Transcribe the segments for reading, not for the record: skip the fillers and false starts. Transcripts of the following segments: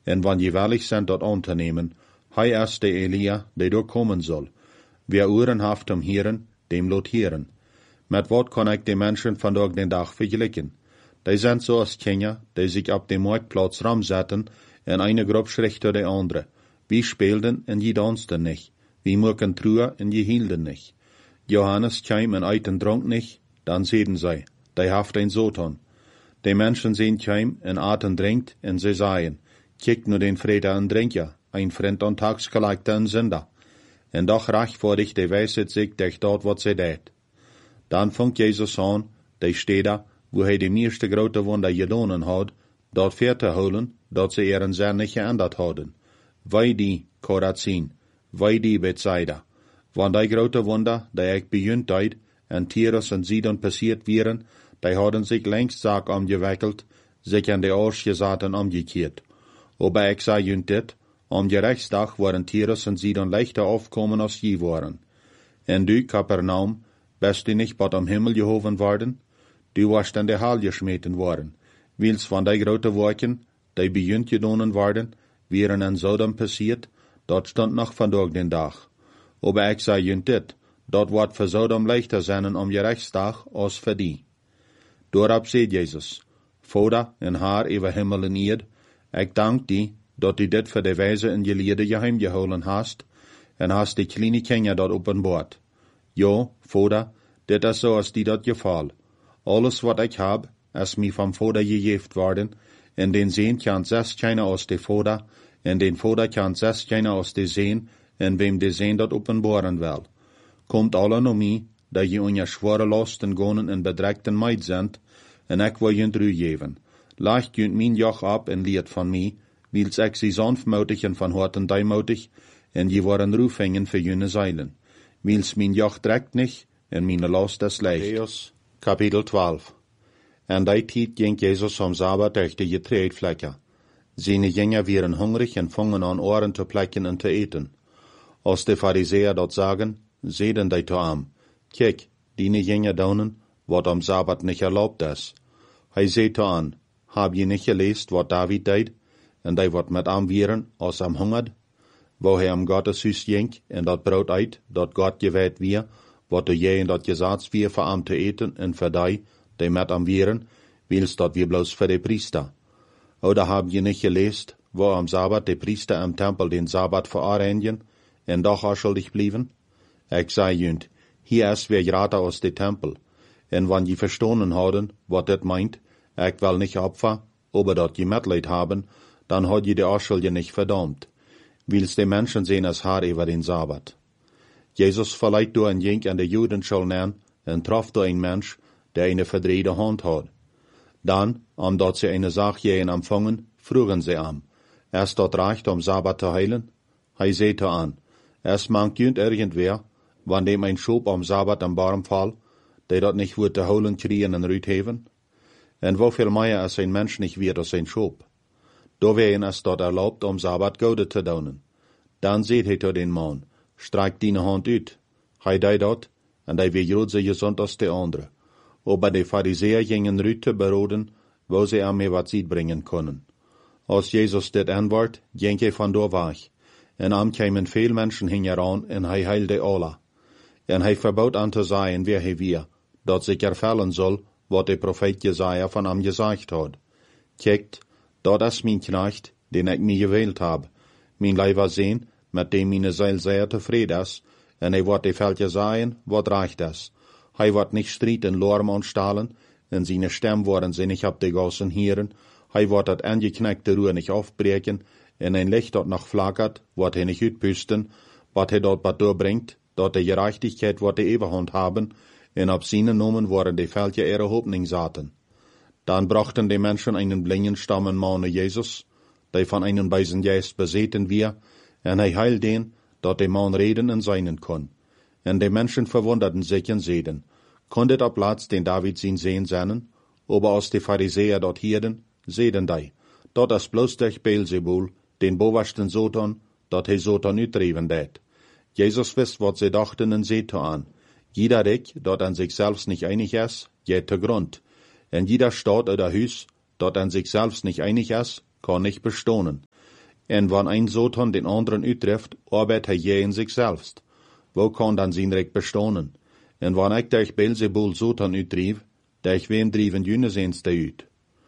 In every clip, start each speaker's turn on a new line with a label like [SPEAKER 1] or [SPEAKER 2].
[SPEAKER 1] En wann je willig zijn dat aan te nemen, hij is de Elia, die door komen zal. Wie oren haft om hieren, dem lot hieren. Met wat kan ik de mensen vandaag den dag vergelijken? Die zijn zoals Kenia, die zich op de marktplaats ramzetten en eine groep schricht door de andere. Wie speelden en je dansten niet. Wie mochten truhen en je hielden niet. Johannes kwam en uit en dronk niet, dan zeiden zij, die haft een Satan. De mensen zien kwam en at en drinkt en ze zeiden, kijk nu den Vrede en drink ja, een vriend aan tagsgelijkte en zinder. En doch rechtvaardig de wijsheid zich durch dat wat zij deed. Dan vangt Jezus aan, de steden, wo hij de meeste grote wonder gedaan had, dat ver te houden, dat ze ihren zin niet geändert hadden. Wij die Korazin, wij die Bethsaida. Want die grote wonder, die ik begint deed, en Tyrus en Sidon passiert wären, die hadden zich längst zaak omgewikkeld, zich aan de oors gezaten omgekeerd. Aber ik zei junt dit, om de rechtsdag waren Tyrus en Sidon leichter aufkommen als je waren. En du, Kapernaum, bist du nicht bot am Himmel gehoven worden? Du warst in de hel geschmeten worden. Wils van die grote werken, die begint gedonen worden, wären in Sodom passiert, dat stond nog vandaag den dag. Aber ik zei junt dit, dat wordt voor Sodom leichter zijn om je rechtsdag als voor die. Doorop zei Jezus, Vader en Haar over Himmel en Erd, ik dank die, dat du dit voor de wijze en geleerde geheim gehouden hast, en hast de kleine Kinder dat openbaard. Ja, Vader, dit is zoals die dat geval. Alles wat ik heb, is mij van Vader gegeven worden, en den Zeen kan zes kennen als de Vader, en den Vader kan zes kennen als de Zeen, en wem de Zeen dat openbaren wil. Komt alle naar mij, dat je onder zware lasten gonen en bedreigten meid zendt, en ik wil je rug geven. Leicht je mijn joch op en leert van mij, wils ik zie sanftmütig en van harten deimotig, en je worden roefingen voor jene zeilen. Wils mijn joch trekt nicht, en mijn last is leicht. Matthäus, Kapitel 12. En die tijd ging Jezus om Sabbat durch de Getreidflecken. Seine Jünger wären hungrig en vangen aan oren te plekken en te eten. Als de Pharisäer dat zagen, zeiden die te hem, kijk, die Jünger daunen, wat am Sabbat nicht erlaubt is. Hij zei te aan, hab je nicht geleest wat David deed, en die wat met hem wären, als hem hungert? Wo hij am Gotteshuis ging, en dat brood uit, dat God gewijd weer, wat de jij en dat gezats weer voor hem te eten, en voor die met hem wären, wils dat weer bloos voor de priester. Oder hab je nicht geleest, wo am Sabbat de priester im Tempel den Sabbat verarrangen, en doch schuldig blieben? Ik zei junt, hier is weer gerade aus de Tempel, en wann je verstonen hadden, wat dit meint, ik wil nicht Opfer, aber dat je Mitleid haben, dan had je de Ausschuldige nicht verdammt. Wils de Menschen sehen es haar über den Sabbat. Jesus verleiht door een jink an de Judenschule neer, en trof door een Mensch, der eine verdrehte Hand had. Dan, omdat ze eine Sache jähen empfangen, frugen sie am, is dat recht om Sabbat te heilen? Hij zei te aan, es mangt junt irgendwer, wann dem ein Schop am Sabbat am Baum fall, der dat nicht wird te holen kriegen en ruit heven? En woveel meer is een Mensch nicht wird als ein Schop? Doorwegen is dat erlaubt om Sabbat Gode te doen. Dan zegt hij tot den man, streik die hand uit. Hij deed dat, en hij weer groot ze gezond als de andere. Aber de Pharisäer gingen ruit te beroden, wo ze hem mee wat ziet brengen konden. Als Jezus dit antwoord, ging hij vandoor weg. En am kwamen veel mensen hingeran, en hij heilde alle. En hij verbood aan te zeggen wie hij weer, dat zich ervallen zal, wat de profeet Jesaja van hem gezegd had. Kijkt, dat is mijn knecht, den ik mij gewählt heb. Mijn leiver zien, met dem mijn ziel zeer tevreden is, en hij wordt de veldje zeggen, wat recht is. Hij wordt niet strijd en lorm aanstalen, en zijn stem worden ze niet op de gassen hieren. Hij wordt het angeknackte roer niet afbreken, en een licht dat nog flackert, wordt hij niet uitpusten, wat hij dort doorbrengt, dat de gerechtigheid wordt de eeuwigheid hebben, en op zijn nomen worden de veldje ihre Hoffnung zaten. Dan brachten de Menschen einen blinden stammen Mann Jesus, die van einen bösen Geist bezeten wir, en hij heilt den, dat de Mann reden en seinen kon. En de Menschen verwunderten sich en zeiden, kon dit op plaats den David zijn Sehen zijn? Aber als de Pharisäer dat hierden, zeiden die, dat is bloos durch Beelzebul, den boversten Satan, dat hij Satan uitdreven deed. Jesus wist wat ze dachten en zei aan, jeder Rik, dat aan zichzelf niet einig is, geht te grond. En jeder Staat oder Huis, dat aan zichzelf niet einig is, kan niet bestonen. En wann ein Satan den anderen uittreft, arbeitet hij je in sich selbst. Wo kann dann sein Recht bestonen? En wann ik durch Beelzebul Satan uitdrief, durch wem drieven jüne seens de uit?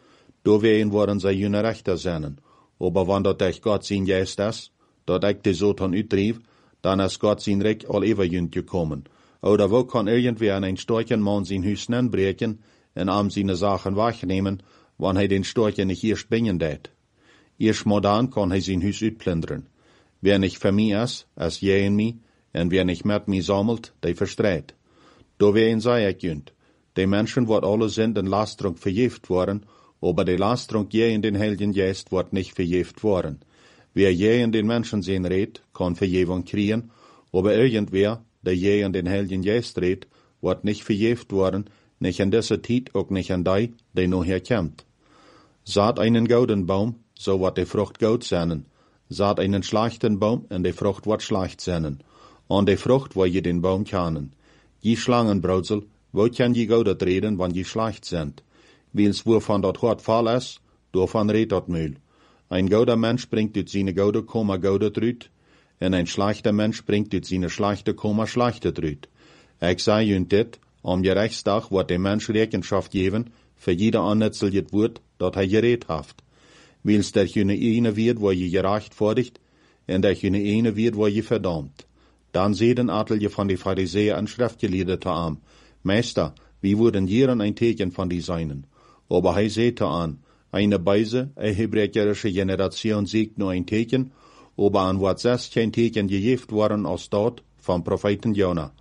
[SPEAKER 1] Do ween worden zij jüne rechter zijn. Aber wann dat durch Gott sein Geist is, dat ik de Satan uitdrief, dann is Gott sein Recht al ever jünt gekommen. Oder wo kann irgendwer einen starken Mann sein Hüs breken en am seine Sachen wegnehmen, wann hij den Storchen nicht erst bringen det? Erst mal dann kann hij sein Hüs uitplunderen. Wer nicht für mich is je in mich, en wer nicht mit mich sammelt, der verstreit. Do ween sei ik jünt. Die Menschen wordt alle sind in Lastrung vergift worden, aber die Lastrung je in den Heiligen Geist wordt nicht vergift worden. Wer je in den Menschen sehen redt, kann Vergebung kriegen, aber irgendwer, der je in den Heiligen Geist redt, wordt nicht vergift worden, nicht in dieser Zeit, auch nicht in die, die noch herkommt. Saat einen gouden Baum, so wird die Frucht goud sein. Saat einen schlechten Baum, und die Frucht wird schlecht sein. An die Frucht, wo je den Baum kennen. Je Schlangenbrautsel, wo kann je goudet reden, wann je schlecht sind? Wils wovon dat hart fall is, davon redt dat Mühl. Ein gouder Mensch bringt uit seine goude Koma goudet rüt, en ein schlechter Mensch bringt uit seine schlechte Koma schlechtet rüt. Ik sei junt dit, am Gerechtsdag wordt de Mensch Rechenschaft geben, für jeder annetzel het woord, dat hij gereed haft. Wils der jene ene wird, wo je gerecht vordigt, en der jene ene wird, wo je verdammt. Dan zeiden atelje van die Pharisäer en Schriftgelehrte aan, Meister, wie würden jeren ein Teken von die seinen? Aber hij sehte an, eine Beise, hebräische Generation siegt nur ein Teken, aber an wat 16 Teken gegeft worden als dort vom Propheten Jona.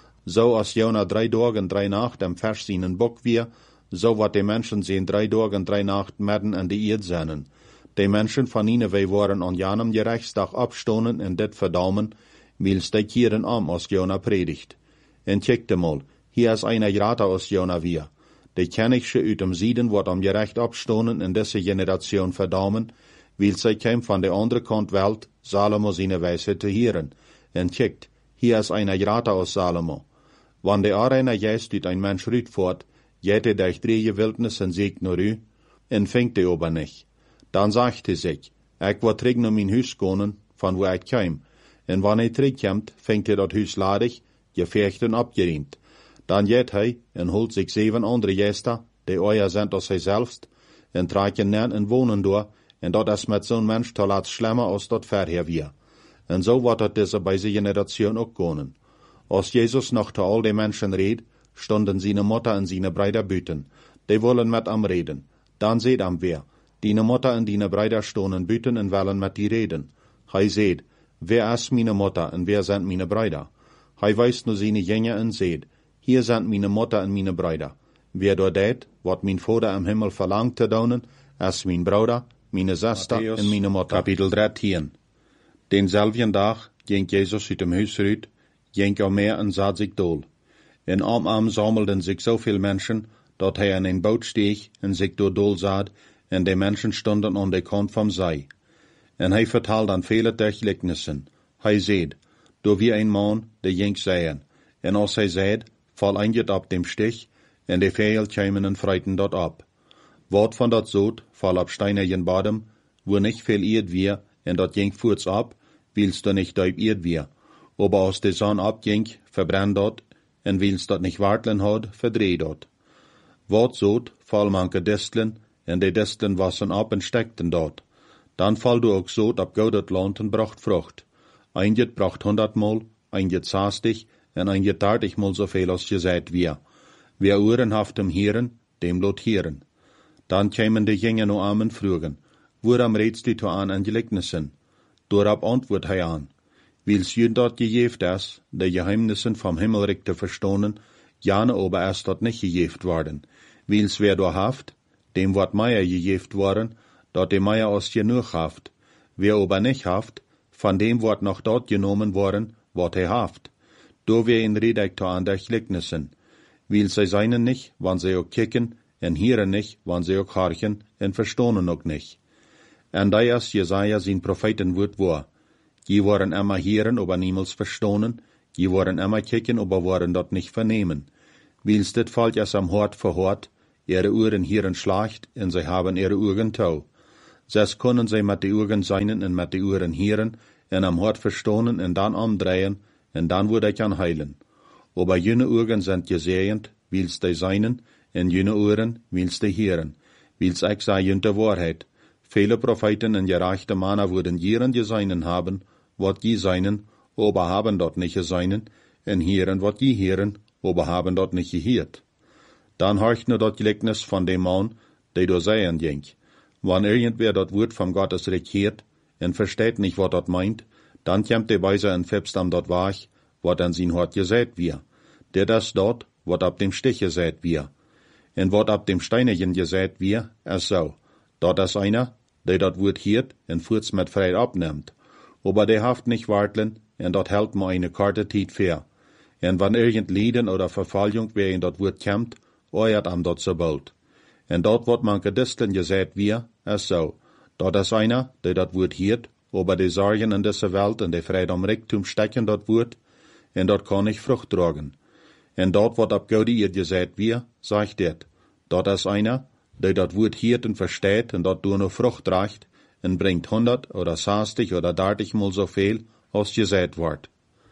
[SPEAKER 1] So als Jona 3 Tage und 3 Nacht am Vers seinen Bock wir, so wat die Menschen sehen 3 Tage und 3 Nacht mitten in die Erde seinen. Die Menschen von Nineveh waren an jenem Gerechtstag abstonen und det verdammen, wils die Kieren am als Jona predigt. En checkte mal, hier is einer grater als Jona wir. De Kennigste uit dem Sieden wordt am gerecht abstonen in deze Generation verdammen, wils zij kem van de andere kant Welt, Salomo seine Weisheit te hören. En checkt, hier is einer grater als Salomo. Wann de Arena Geist uit ein Mensch rüt fort, jette durch 3 Wildnissen siegt nur u, en fängt de aber nicht. Dan sagt hij sich, ik wil terug naar mijn huis gaan, van wo ik kem. En wanneer terugkomt, fängt hij dat huis ladig, gefecht en abgerient. Dan jet hij en holt zich 7 andere gäster, die euer sind als hij selbst, en traken nen en wonen door, en dat is met zo'n Mensch te laat schlimmer als dat verher wir. En zo wordt het deze bij zijn generation ook gaan. Als Jezus nog te al die Menschen reed, stonden seine Mutter en seine Brüder büten. Die wollen met am reden. Dan seht am wer. Dine Mutter en dine Brüder stonen büten en willen met die reden. Hij seht, wer is meine Mutter en wer sind meine Brüder? Hij weist nur seine Jünger en seht, hier sind meine Mutter en meine Brüder. Wer dort deed, wat mein Vater im Himmel verlangt te doen, is mein Bruder, meine Schwester en meine Mutter. Kapitel 13. Denselben Dag ging Jesus uit dem Huis uit, ging auch mehr en zat zich dool. En am sammelten sich so viel Menschen, dat hij in een boot steeg en zich door dool zat, en de Menschen stonden aan de kant vom Zee. En hij vertelde dan vele Gleichnissen. Hij zeid, door wie een man, de ging zeien, en als hij zeid, val einget op dem Stich, en de Vögel kämen en freiten dort ab. Wat van dat zoot, val op steinigen Bodem, wo nicht viel Erd wir, en dat ging voorts ab, wils du nicht duip Erd wir. Aber als de Sonne abging, verbrennt dort, en wils dat nicht wartlen had, verdreht dort. Wat zoot, val manke Disteln, en de Disteln wassen ab en steckten dort. Dan val du ook zoot op goudet land en bracht Frucht. Einget bracht 100-mal, einget 60, en einget 30-mal zoveel als je seid wir. Wer Ohren haft im Hören, dem lot hören. Dan kämen de Jünger no am en frugen, woran redst du an an Gleichnissen? Dorab antwort hij aan, wils jün dort gejeft is, de Geheimnissen vom Himmelreich te verstonen, jane aber erst dort nicht gejeft worden. Wils wer do haft, dem wordt Meier gejeft worden, dort de Meier aus genug haft. Wer aber nicht haft, von dem wordt noch dort genommen worden, wat hij haft. Do wer in Redektor an der Gleichnissen. Wils zij seinen nicht, wann sie auch kicken, en hieren nicht, wann sie auch harchen, en verstonen auch nicht. En da is Jesaja zijn Prophetenwoord war. Die waren immer hieren, aber niemals verstonen, die waren immer kicken, aber waren dort nicht vernehmen. Wils dit fällt es am Hort für Hort, ihre Ohren hieren schlecht, en sie haben ihre Augen tau. Zes kunnen zij met de ogen zijnen en met de oren hieren, en am hart verstonen en dan omdrehen, en dan wordt ik aan heilen. Aber jene ogen zijn gezegend, wils de zijnen, en jene oren, wils de hieren. Wils ik zei jene waarheid. Viele Propheten en gerechte Männer wurden jeren geseinen haben, wat je seinen, aber haben dort nicht geseinen, en hieren wat je hieren, aber haben dort nicht gehiert. Dan horcht nu dat gelijkenis van de man, die door zeien ging. Wanneer irgendwer dat woord van Gottes regiert, en versteht nicht, wat dat meint, dan komt de wijze en febst am dat waag, wat an zijn hart gezegd wir. Der das dort, wat ab dem Stich gezegd wir. En wat ab dem Steinigen gezegd wir, so. Dort is einer, der dat woord hiert, en voorts met vrij abnimmt. Aber der haft nicht wartlen, en dat hält me eine karte tijd fair. En wann irgend Leiden oder Verfallung wer in dat woord komt, euert am dat so bald. En dort wordt manke disteln gezegd wir, so. Dort is einer, der dat woord hiert, aber die Sorgen in dieser Welt en de Freude am Reichtum stecken dat woord, en dort kann ich Frucht tragen. En dort wordt ab Gode ihr gezegd wir, sagt dit. Dort is einer, der dat woord hiert en versteht, en dat door noch Frucht tragt, en bringt 100 oder 60 oder 30 mal so viel, als gezegd wordt.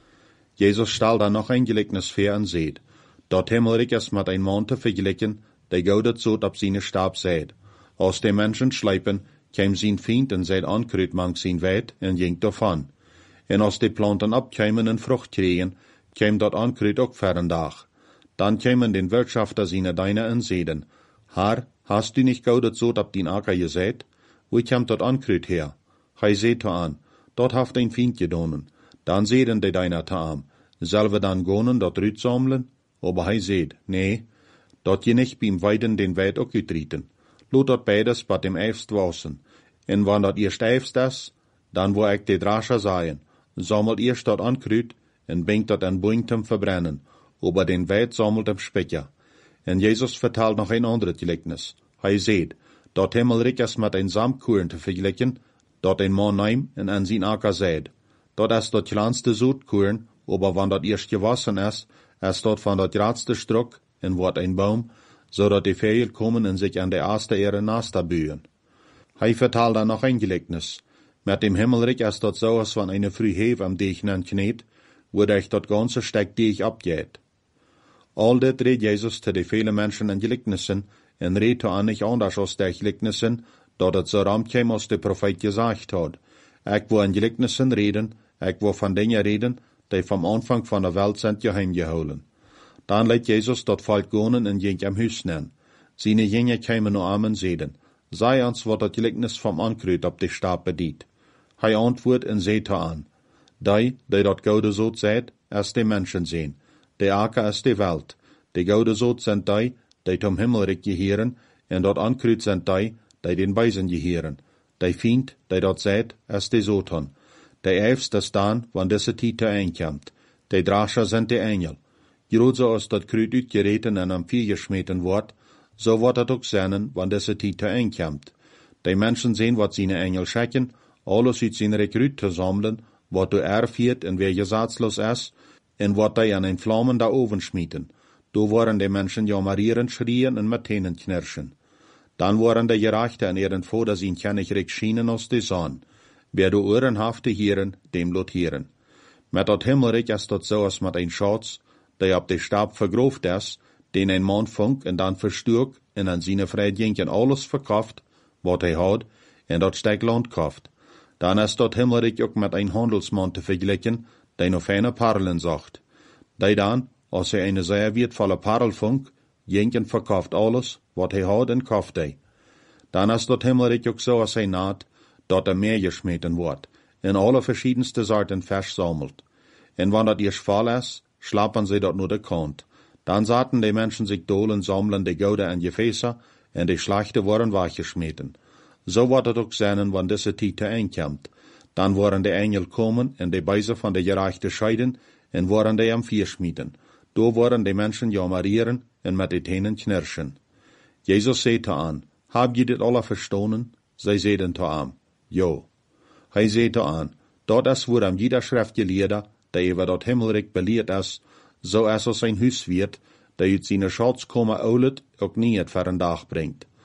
[SPEAKER 1] Jesus stel dan nog een gelijkenis voor en zeid, dat hemmelrijk is met een man te vergelijken, die Gode zoet op zijn stab zeid. Als de mensen schleipen, kwam zijn vriend en zeid ankruid mang zijn weit en ging davon. En als de planten opkwamen en Frucht kregen, kwam dat ankruid ook verendag. Dan kwamen den Wirtschafter seine Diener en zeiden, Herr, hast du nicht Gode zoet op den Acker gezet? Wo komt dat ankruid her? Hij zeid aan, dat haft een vriend gedonen. Dan zeiden de Diener te hem, zullen we dan gonen dat ruut sammeln? Aber hij zeid, nee, dat je nicht beim Weiden den Weit ook uitrieten. Lot dat beides bei dem Eifst wassen. En wann dat eerst eifst is, dan wo ik de Drascher sagen, sammelt eerst dat ankruid, en bringt dat en boingt verbrennen, aber den Weit sammelt Specher. En Jesus vertelt nog een andere gelijkenis. Hij zeid, dat hemmelrijk is met een Samtkoren te vergelijken, dat een man neemt en aan zijn akker zeid. Dat is dat kleinste Zoetkoren, aber wann dat eerst gewassen is dat van dat grootste struk, en wordt een boom, zodat de vijgen komen en zich aan de eerste ere naast buien. Hij vertelt dan nog een gelijkenis. Met dem hemmelrijk is dat zo als van een früh heef am Deichen kneet, wordt echt dat ganze stek deeg abgeet. Al dit reed Jezus te de vele mensen en gelijkenissen, en reed to an nicht anders als de gelijkenissen, dat het zo ramt kwam als de profeet gezegd had. Ik wil in gelijkenissen reden, ik wil van dingen reden, die vom Anfang van de Welt zijn geheim gehouden. Dan leidt Jezus dat volk gonen en ging am huis nen. Seine Jünger kwamen nur am en zeiden, sei ons wat dat gelijkenis vom ankruid op de stab bediet. Hij antwoord en zei te aan, die dat Gode zoot zeid, is de mensen zijn. De aker is de Welt. De Gode zoot zijn die tom himmelrijk gehieren, en dat ankruid zijn die den Weisen gehieren. De Feind, dat zeid, is de Satan. De eifst is dan, wann deze tijd te einkomt. De Drascher zijn de Engel. Groot zoals dat kruid uitgereten en am Vier geschmeten wordt, zo wordt het ook zijn, wann deze tijd te einkomt. De mensen zien wat zijn Engel schicken, alles uit zijn rekruut te sammeln, wat du erfiert en wer gesatzlos is, en wat die an een vlammende oven schmieten. Do worden de mensen jammerieren, schrien en met tenen knirschen. Dan worden de gerechten en ihren Vater zien kennig schienen als de zon. Wer du oren haft te hieren, dem lot hieren. Met dat himmelrijk is dat zo als met een schatz, die op de stab vergroofd is, den een man vunk en dan versturk en aan zijn vrijheid alles verkauft, wat hij had, en dat stek land kauft. Dan is dat himmelrijk ook met een handelsman te vergelijken, die nog fijne parelen zacht. Die dan, als hij een zeer wertvolle parel vunk, en verkauft alles, wat hij had en kauft hij. Dan is dat himmelrijk ook zo als hij naad, dat meer gesmeten wordt, en alle verschiedenste soorten vers sammelt. En wanneer dat eerst vol is, slapen ze dat naar de kant. Dan zaten de mensen zich dolen sammeln de gouden en gefäße, en de slechte worden weggesmeten. Zo wordt het ook zijn, wanneer deze tijd te einkomt. Dan worden de engel komen en de beise van de gerechte scheiden, en worden de am vier schmieden. Do worden de mensen jammerieren en met de tenen knirschen. Jezus zei te aan, heb je dit alle verstonen? Zij zeiden te aan, jo. Hij zei te aan, dat is voor am jeder schriftgeleerde, die over dat himmelrijk beleerd is, zo is als een huiswiert, die uit zijn schatz komen oulet, ook niet het voor een dag brengt.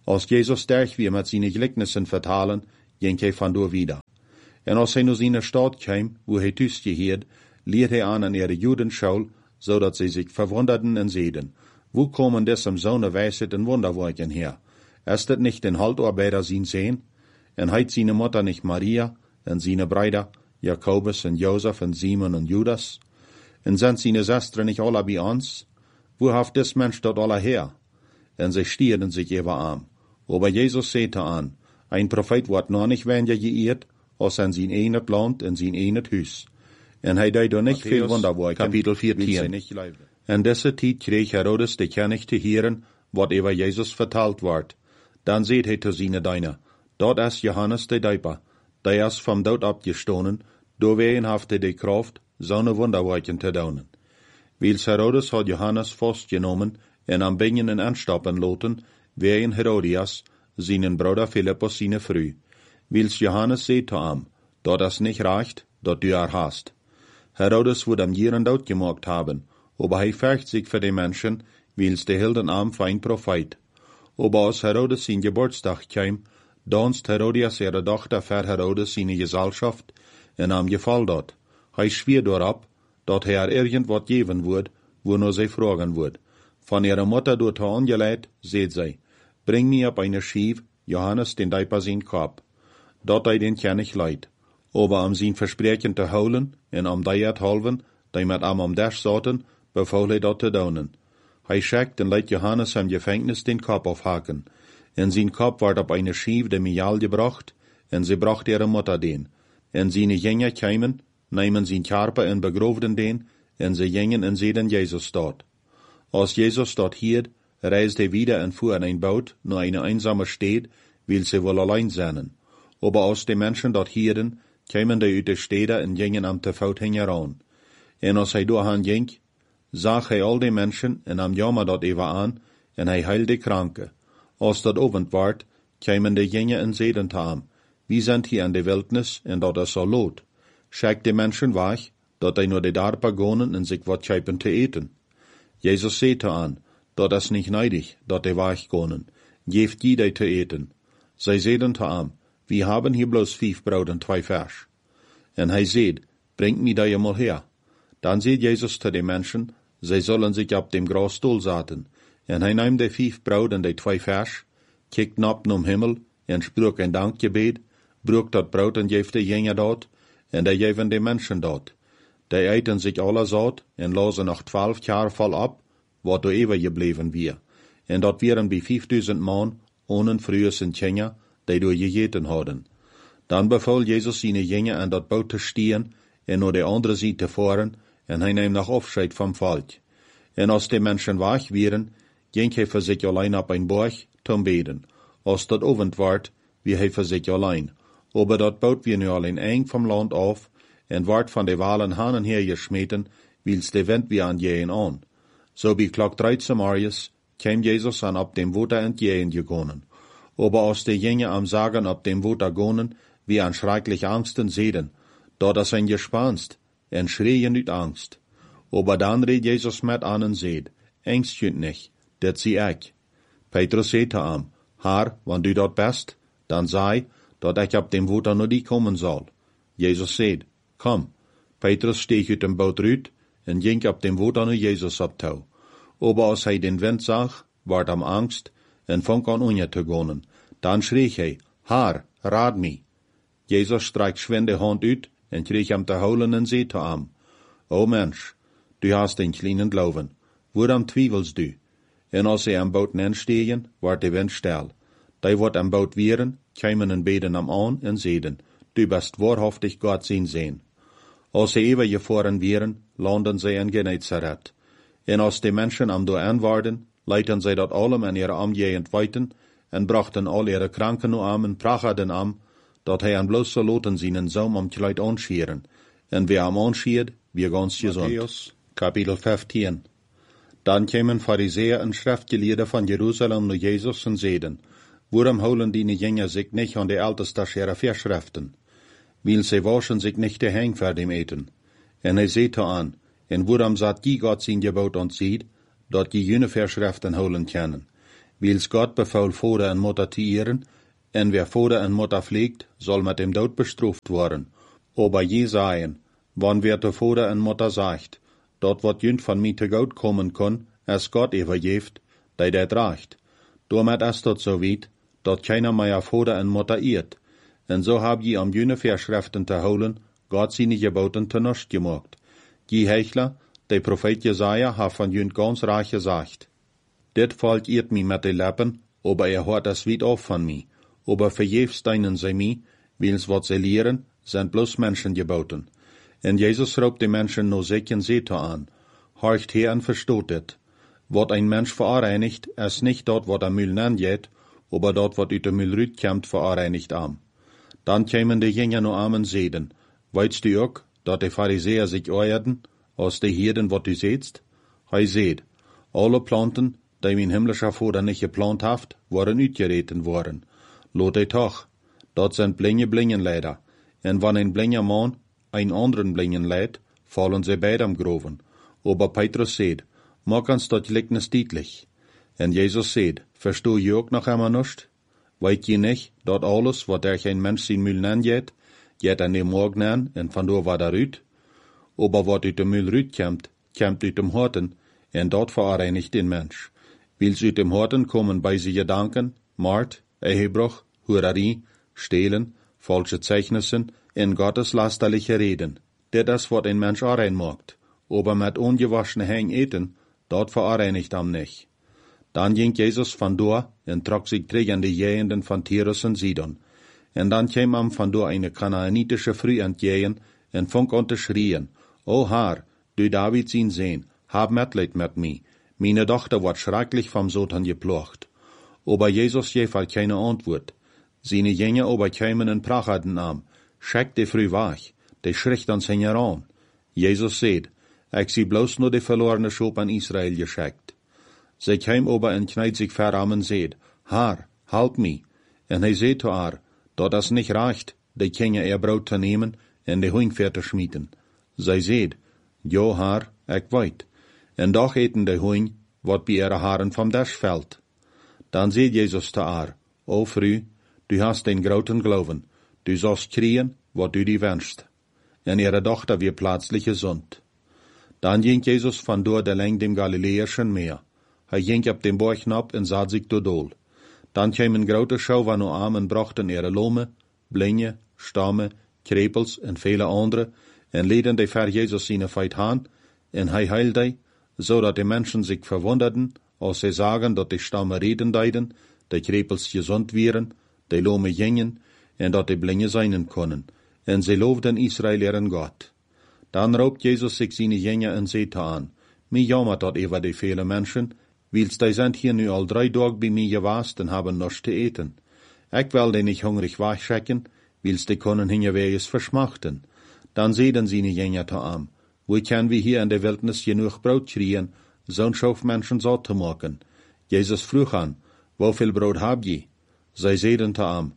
[SPEAKER 1] Als Jesus sterch wie met zijn gelijkenissen vertalen, ging hij vandoor wieder. En als hij naar zijn stad kwam, wo hij thuis geheerd, leert hij aan ihre Judenschule, zodat sie sich verwunderten en zeiden, wo kommen diesem Sohne Weisheit en Wunderwerken her? Ist das nicht den Haltarbeiter sein Sehen? En heit seine Mutter nicht Maria, en seine Brüder, Jakobus en Josef en Simon en Judas? En sind seine Schwestern nicht alle bei uns? Wo haft des Mensch dort alle her? En sie stierden sich ihre Arm. Aber Jesus sagte an, ein Prophet wird noch nicht weniger geehrt, als in sein eigenes Land en sein eigenes Huis. En hij deed er niet veel wonderwerken. Kapitel 14. En deze tijd kreeg Herodes de kennis te horen, wat over Jezus verteld wordt. Dan zei hij te zijn diener, dat is Johannes de Döper, der is vom dood opgestonden, door wien heeft hij de kracht, zo'n wonderwerken te doen. Wils Herodes had Johannes vastgenomen en am Bingen en anstappen laten, wien Herodias, zijn broeder Philippus zijn vrouw. Wils Johannes zei te hem, dat is niet recht, dat du hast. Herodes würde am Jieren dood gemacht haben, aber hij fürcht sich für die Menschen, wils de hielden am für ein Prophet. Aber als Herodes sein Geburtstag kam, danst Herodias ihre Tochter für Herodes seine Gesellschaft en am Gefall dort. Hij schwier dorab, dat hij irgendwas geben würde, wo nur sie fragen würde. Von ihrer Mutter dort angeleid, seht sie, bring mir ab eine Schief, Johannes den Döper sein Kopf. Dat hij den kenn ich leid. Aber am sein Versprechen te houden en am die het halven, die met am am Dash zaten, beval hij dat te doen. Hij schickt en leidt Johannes im Gefängnis den Kopf aufhaken. En sein Kopf werd op eine Schief de Mial gebracht, en sie bracht ihre Mutter den. En seine Jünger kämen, nehmen sein Körper en begroofden den, en sie gingen en sehen Jesus dort. Als Jesus dort hielt, reiste hij wieder en fuhr in ein Boot naar eine einsame Stadt, weil sie wohl allein seien. Aber als die Menschen dort hielden, kämen die uit de steden en gingen am te voet heran. En als hij doorheen ging, zag hij al die mensen en am jammer dat even aan, en hij heilde kranke. Als dat ovend werd, kämen de gingen en zeiden te hem, wie sind hier in de wildnis en dat is zo lood. Schickt de mensen weg, dat hij naar de dorpen gonen en zich wat schepen te eten. Jezus zei te aan, dat is niet neidig, dat de weg gonen. Geeft die te eten. Zij zeiden te hem, wir haben hier bloß 5 Brot und 2 Fisch. En hij zei, bringt mir die mal her. Dan zei Jesus zu den Menschen, sie sollen sich auf dem Grasstuhl setzen. En hij nahm die 5 Brot und die 2 Fisch, kijkt op zum Himmel, en sprach ein Dankgebet, brach dat Brot en geeft de Jünger dort, en die geven de Menschen dort. Die eten sich alle satt, en lasen noch 12 Jahre voll ab, wat do ever gebleven wir. En dat wären bij 5000 Mann, ohne frühes en Jünger, die door gegeten hadden. Dan beval Jesus seine Jünger aan dat boot te stehen en naar de andere zijde te fahren, en hij neemt nog afscheid vom Volk. En als die Menschen weg waren, ging hij voor zich allein op een berg te beden. Als dat ovend werd, wie hij voor zich allein. Aber dat boot weer nu alleen eng vom Land af, en werd van de walen hanen hergeschmeten, wils de wind weer aan jeën aan. So bij klok 13 morgens kwam Jesus aan op dem water entgegen gekomen. Aber als die Jünger am Sagen op dem Water gonen, wie an schrecklich Angsten sehen, dort ist ein Gespanst, en schreien uit Angst. Aber dann redt Jesus met an en seht, Angst jünt nicht, dat zie ich. Petrus zei te hem, Herr, wann du dort bist, dann sei, dat ich op dem Water nur die kommen soll. Jesus seht, komm. Petrus steeg uit dem Boot uit, en ging op dem Water nur Jesus op toe. Aber als hij den Wind zag, ward am Angst, en fang an unje te gonen. Dan schreeg hij, Herr, raad mij. Jesus streikt schwend de hand uit, en kreeg hem te houden en zei te hem, O Mensch, du hast den kleinen Glauben, woran twievelst du? En als hij am Boot nenstegen, ward de wind stil. Die wordt am Boot wieren, kämen en beden am aan en zeiden, du bist wahrhaftig Gott zijn Sehn. Als sie even gefahren wieren, landen sie in Genezareth. En als die Menschen am do aanwaarden, leiten zij dat allem in ihre Amgegend weiten, en brachten al ihre Kranken am en prachten am, dat hij aan bloos loten zijn zoom om kleid aanschieren. En wie am anschiert, wie ganz gesund. Matthäus, Kapitel 15. Dan kwamen Pharisäer en Schriftgelehrte van Jerusalem naar Jesus en zeiden, waarom holen die Jünger sich nicht an die ältesten ihrer Verschriften? Weil sie waschen sich nicht die Hänge vor dem Eten. En hij zei aan, en waarom zat die Gott zijn Gebot ontzieht, dat die jene Verschriften holen können? Wils Gott befaul Vater en Mutter te ehren, en wer Vater en Mutter pflegt, soll mit dem Tod bestraft worden. Aber Jesaien, wann wer der Vater en Mutter sagt, dort wat jünd von mir te Gott kommen kann, als Gott übergeeft, der reicht. Damit ist dort so weit, dort keiner mehr Vater en Mutter ehrt. En so hab je am jüne Verschriften te holen, Gott seine Geboten te nichts gemacht. Die Hechler, der Prophet Jesaja, hat von jünd ganz reich gesagt. Dit fällt ihrt mi mit de Lippen, aber hört das weit auf von mi. Aber verjefs deinen sie mi, wils wat sie lehren, sind bloß Menschen geboten. En Jesus raubt die Menschen no sichen Seter an. Horcht her und verstoht dit. Wat ein Mensch verreinigt, ist nicht dort, wat Müll nanjet, aber dort, wat ut de Müll rütkämmt, verreinigt am. Dann kämen die Jünger no armen Seden. Weitst du auch, dat die Pharisäer sich euerden, aus de Hirden, wat du sehtst? Hei seht, alle Planten, die mein himmlischer Vater nicht geplant haft, waren uitgereten worden. Lot ei toch, dat sind blinge leider. En wann ein blinger Mann ein anderen blingen leidt, fallen sie beide am Groven. Aber Petrus seht, mag uns dat Gleichnis deutlich. En Jesus seht, verstoh je auch noch einmal nicht? Weet je nicht, dat alles, wat ein Mensch sin Müll nanjet, jet an dem Morgen an, en van door war rüt? Aber wat uit dem Müll rüt kämmt uit dem Horten, en dat verreinigt den Mensch. Wils uit dem Horten kommen bei sie Gedanken, Mord, Ehebruch, Hurerie, Stehlen, falsche Zeichnissen, en gotteslasterliche Reden. Dit is wat ein Mensch rein macht. Aber mit ungewaschene Hängen eten, dat verreinigt am nicht. Dann ging Jesus van door en trok sich tegen de Jehenden van Tyrus en Sidon. En dan kwam am van door eine kanaanitische Frau entgegen en fong an te schrien, O Herr, du David sin Sehn, hab Mitleid mit mi. Meine Tochter wird schrecklich vom Satan geplocht. Aber Jesus gef halt keine Antwort. Seine Jünger aber kämen en prachaden am. Schickt die Früh wach, die schricht ans Hänger an. Jesus seht, ich sie bloß nur die verlorene Schop an Israel geschickt. Sie käm aber en kneit sich veram und seht, Herr, halt mi. En hij seht zu haar, dat das nicht reicht, die Kinder ihr Brot zu nehmen en die Huing zu schmieden. Sie seht, jo Herr, ich weit. En doch eten die Huing, wat bei ihre Haaren vom Dasch fällt. Dann seht Jesus zu haar, O Früh, du hast den großen Glauben, du sollst kriegen, wat du dir wünschst. En ihre Tochter wird plötzlich gesund. Dann ging Jesus von dort längs dem Galiläischen Meer. Er ging ab dem Berg ab und sah sich dodol. Dann kämen große Schauer no Armen brachten ihre Lome, Blinde, Stamme, Krepels und viele andere, en leden die ver Jesus seine Feit han, en hij heilt die, so dat die Menschen sich verwunderten, als sie sagen, dat die Stamme reden deiden, die Krepels gesund wären, die Lome gingen, en dat die Blinde seinen können, en sie lobten Israel ihren Gott. Dann raubt Jesus sich seine Jünger en seht an, mir jammert dat über die viele Menschen, wils die sind hier nu al 3 Tage bei mir gewast en haben nichts zu eten. Ich will die nicht hungrig wachschicken, wils die können hingeweges verschmachten. Dann sehen seine Jünger an, wo können wir hier in der Wildnis genug Brot kriegen, so'n Schauf Menschen satt zu machen. Jesus frug an, wie viel Brot habt ihr? Sie sehen an,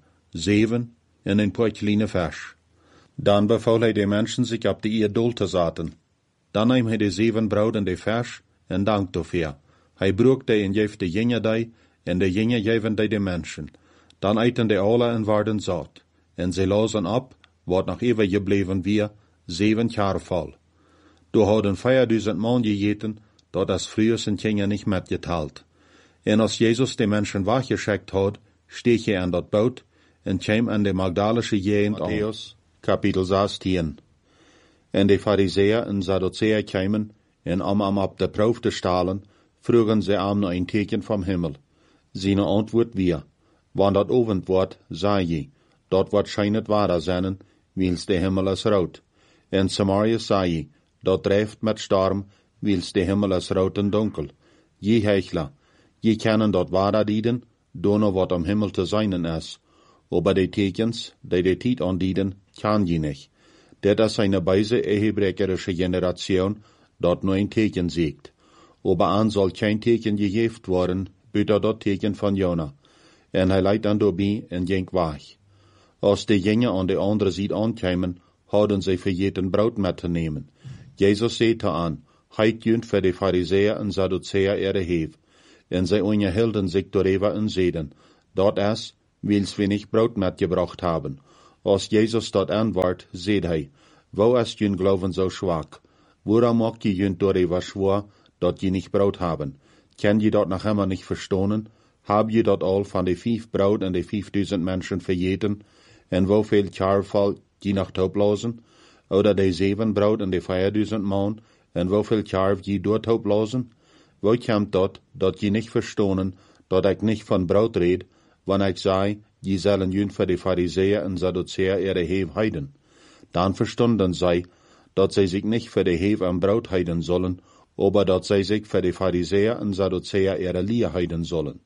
[SPEAKER 1] 7 und ein paar kleine Fisch. Dann befahl er den Menschen, sich ab die Idol zu saten. Dann nahm er die 7 Brot und die Fisch und dankt dafür. Hij brug die en geef de Jünger die, en de Jünger geven die de Menschen. Dann eten die alle en waren satt. En sie losen ab, wat noch ever gebleven wir, 7 Jahre voll. Du hadden 4000 Mann gegeten, dat das früher sind Jünger nicht mitgeteilt. En als Jesus die Menschen wachgeschickt hat, steht er an dat Boot, en käm an de Magdalische Gegend an. Matthäus, Kapitel 16. En de Pharisäer en Sadduzäer kämen, en am ab de Proef te stalen, frugen sie am noch ein Teken vom Himmel. Seine Antwort wir, wann dat Abend wird, sei je, dort wird scheinet wahrer sein, wils der Himmel is rot. In Samaria sei je, dort dreift mit Storm, wils der Himmel is rot und dunkel. Je Heuchler, je kennen dort wahrer dienen, dono wat am Himmel zu seinen is. Aber die Tekens, die Tiet andienen, kann je nicht. Det is eine beise hebräerische Generation, dort nur ein Teken siegt. Aber an soll kein Teken gegeft worden, büter dort Teken von Jona. En hij leidt an dorbei en ging weg. Als die Jünger an de andere Seite ankämen, hadden sie für jeden Brot mitzunehmen. Jesus sehte an, heit jünt für die Pharisäer und Sadduzäer ihre Hev. en zij onderhielden zich darüber en zeiden, dat is, wils we niet brood metgebracht hebben. Als Jezus dat antwoord, zeide hij, wo ist jün Glauben so schwach? Waarom macht je jün darüber schwor, dat je nicht brood haben? Ken je dat nog immer nicht verstonen? Hab je dat al van de 5 brood en de 5000 Menschen verjeten? En hoeveel jaar valt je nog oplozen? Oder de 7 brood en de 5000 man, en hoeveel jaar je dood oplozen? Wo komt dat je nicht verstonen, dat ik nicht van brood red, wanneer ik zei, je zullen jün voor de Pharisäer en Sadduceer ihre Hev heiden? Dan verstonden zij, dat zij zich nicht für de Hev en brood heiden sollen, aber dat zij zich voor de Pharisäer en Sadduceer ihre Leer heiden sollen.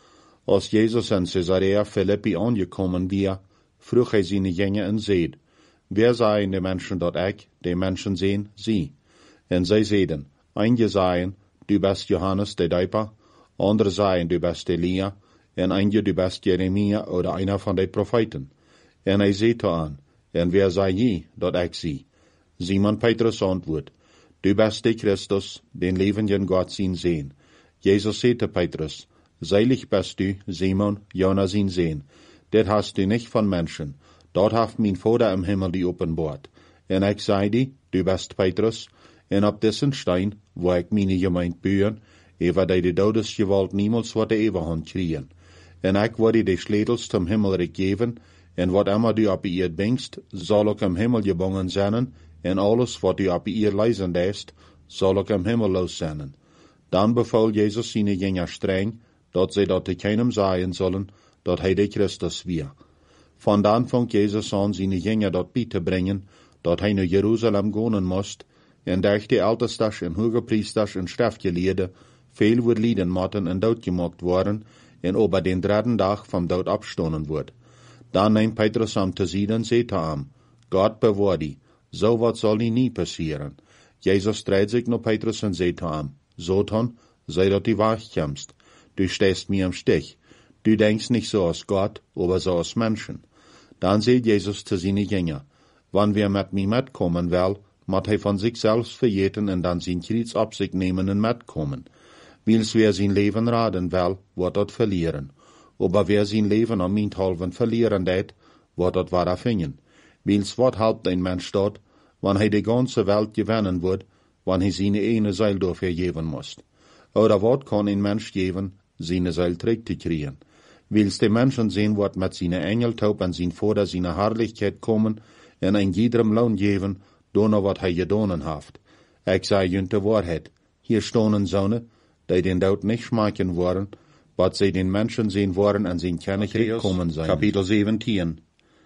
[SPEAKER 1] Als Jezus in Caesarea Philippi angekommen war, vroeg hij seine Jünger en zeid, wer seien de Menschen dat ik, de Menschen sehen, sie? En zij zeiden, einige seien, du bist Johannes de Döper, andere seien, du bist Elia, en einige du bist Jeremia oder einer von de Propheten. En hij zeid aan, en wer sei je, dat ik zie? Simon Petrus antwoord, du bist de Christus, den levenden Gott zien sehen. Jezus zei te Petrus, seilig bist du, Simon, Jonas zien sehen. Dat hast du nicht von Menschen, dort haft mein Vater im Himmel die openbaart. En ik zei die, du bist Petrus, en op diesen Stein, wo ik meine Gemeinde bühen, ever die Todesgewalt niemals wat de Eberhand kriegen. En ik word die Schledels zum Himmel geven, en wat immer du op ihr bringst, soll ook im Himmel gebonden zijn, en alles wat du op ihr leisen lässt, soll ook im Himmel los zijn. Dan beval Jezus seine Jünger streng, dat zij dat te keinem sagen sollen, dat hij de Christus wir. Von dan fängt Jezus an, seine Jünger dat bij te brengen, dat hij naar Jeruzalem gaan moest, en durch die Ältestas en Hogepriesters en Schriftgelehrden veel wordt lijden moeten en doodgemaakt worden, en over den 3. Dag vom dood abstonen wordt. Dan neemt Petrus am te zien en zegt hem, Gott bewaar die, so wat zal die nie passieren. Jezus dreht sich naar Petrus en zegt hem, Satan, sei dat die wachkommst, du stehst mir im Stich, du denkst nicht so als Gott, aber so als Menschen. Dan zegt Jezus te seine Jünger, wann wir mit mir mitkommen will, moet hij van zich selbst vergeten en dan zijn Kreuz op zich nemen en metkomen. Wils wer zijn leven raden wil, wordt dat verlieren. Aber wer zijn leven om minthalven verlieren deed, wordt dat waar afhingen. Wils wat helpt een mens dat, wanneer hij de ganze Welt gewinnen wordt, wanneer hij zijn ene Seil dafür geven moest. Oder wat kan een mens geven, zijn Seil terug te krijgen. Wils de Menschen sehen wordt met zijn Engeltaub en zijn Vater zijn Herrlichkeit komen, en een jedem Lohn geven, door wat hij gedaan heeft. Ik zei junt de waarheid. Hier stonen zonen, die den dood niet schmaken worden, wat zij den Menschen zien worden en zijn kennigheid komen zijn. Kapitel 17.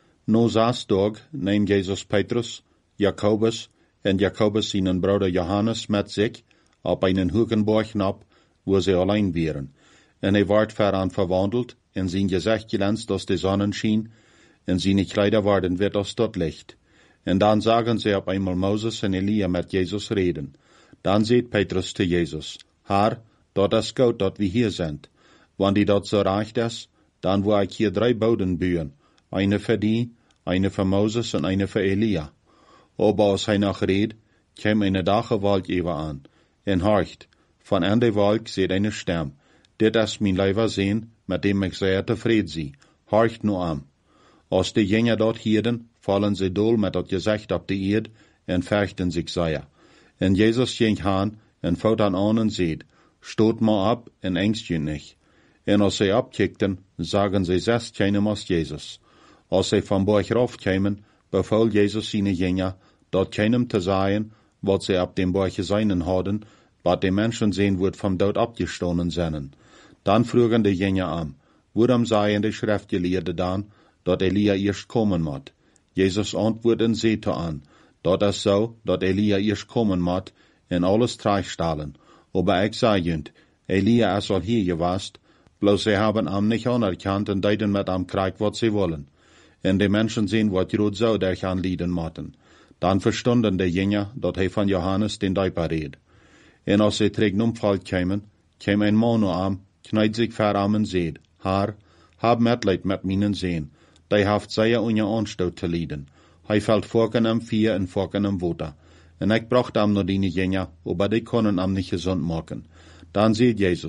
[SPEAKER 1] No 6 dag neemt Jezus Petrus, Jakobus en Jakobus zijn broeder Johannes met zich op einen hogen berg op, wo zij alleen waren. En hij werd veraan verwandeld, en zijn gezicht glänzt als de Sonnenschein, en zijn Kleider werden wit als dat Licht. En dan zagen sie op einmal Moses en Elia met Jezus reden. Dan zei Petrus te Jezus, Herr, dat is goed dat we hier zijn. Wanneer die dat zo recht is, dan wil ik hier 3 boden bouwen. Eine voor die, eine voor Moses en eine voor Elia. Aber als hij nog reed, kwam een dache wolk even aan. En horcht, van aan de wolk zit een stem. Dit is mijn leiver zin, met dem ik zeer tevreden zie. Horcht nu aan. Als de Jünger dort hielden, vallen sie dol met dat gezicht op de eerd en fürchten zich zeer. En Jezus ging aan en vouwt aan en zeid, stoot maar op en engst je niet. En als zij opkijkten, zagen zij 6 keinem als Jezus. Als zij van berg rauf kwamen, beval Jezus seine Jünger, dat keinem te zeggen, wat zij op dem berg gezien hadden, wat de Menschen sehen wordt vom dood abgestonen zijn. Dan vroegen de Jünger aan, waarom zeiden de Schriftgelehrden dan, dat Elia eerst komen moet? Jezus antwoordde en zei aan, dat is zo, dat Elia eerst komen moet en alles terechtstellen. Aber ik zei junt, Elia is al hier geweest, bloos zij hebben hem niet anerkannt en deiden met hem krijg wat zij willen. En de mensen zien wat groot zou der gaan lieden moeten. Dan verstonden de Jünger, dat hij van Johannes den Döper reed. En als zij terug omvalt kwamen, kwam een man naar hem, knijt zich voor hem en zei, Herr, hab Mitleid met mijn zin. Die heeft zeer onder aanstoot te lijden. Hij valt vorken hem 4 en vorken hem water. En ik bracht hem naar die Jünger, aber die konden hem niet gezond maken. Dan zei Jezus,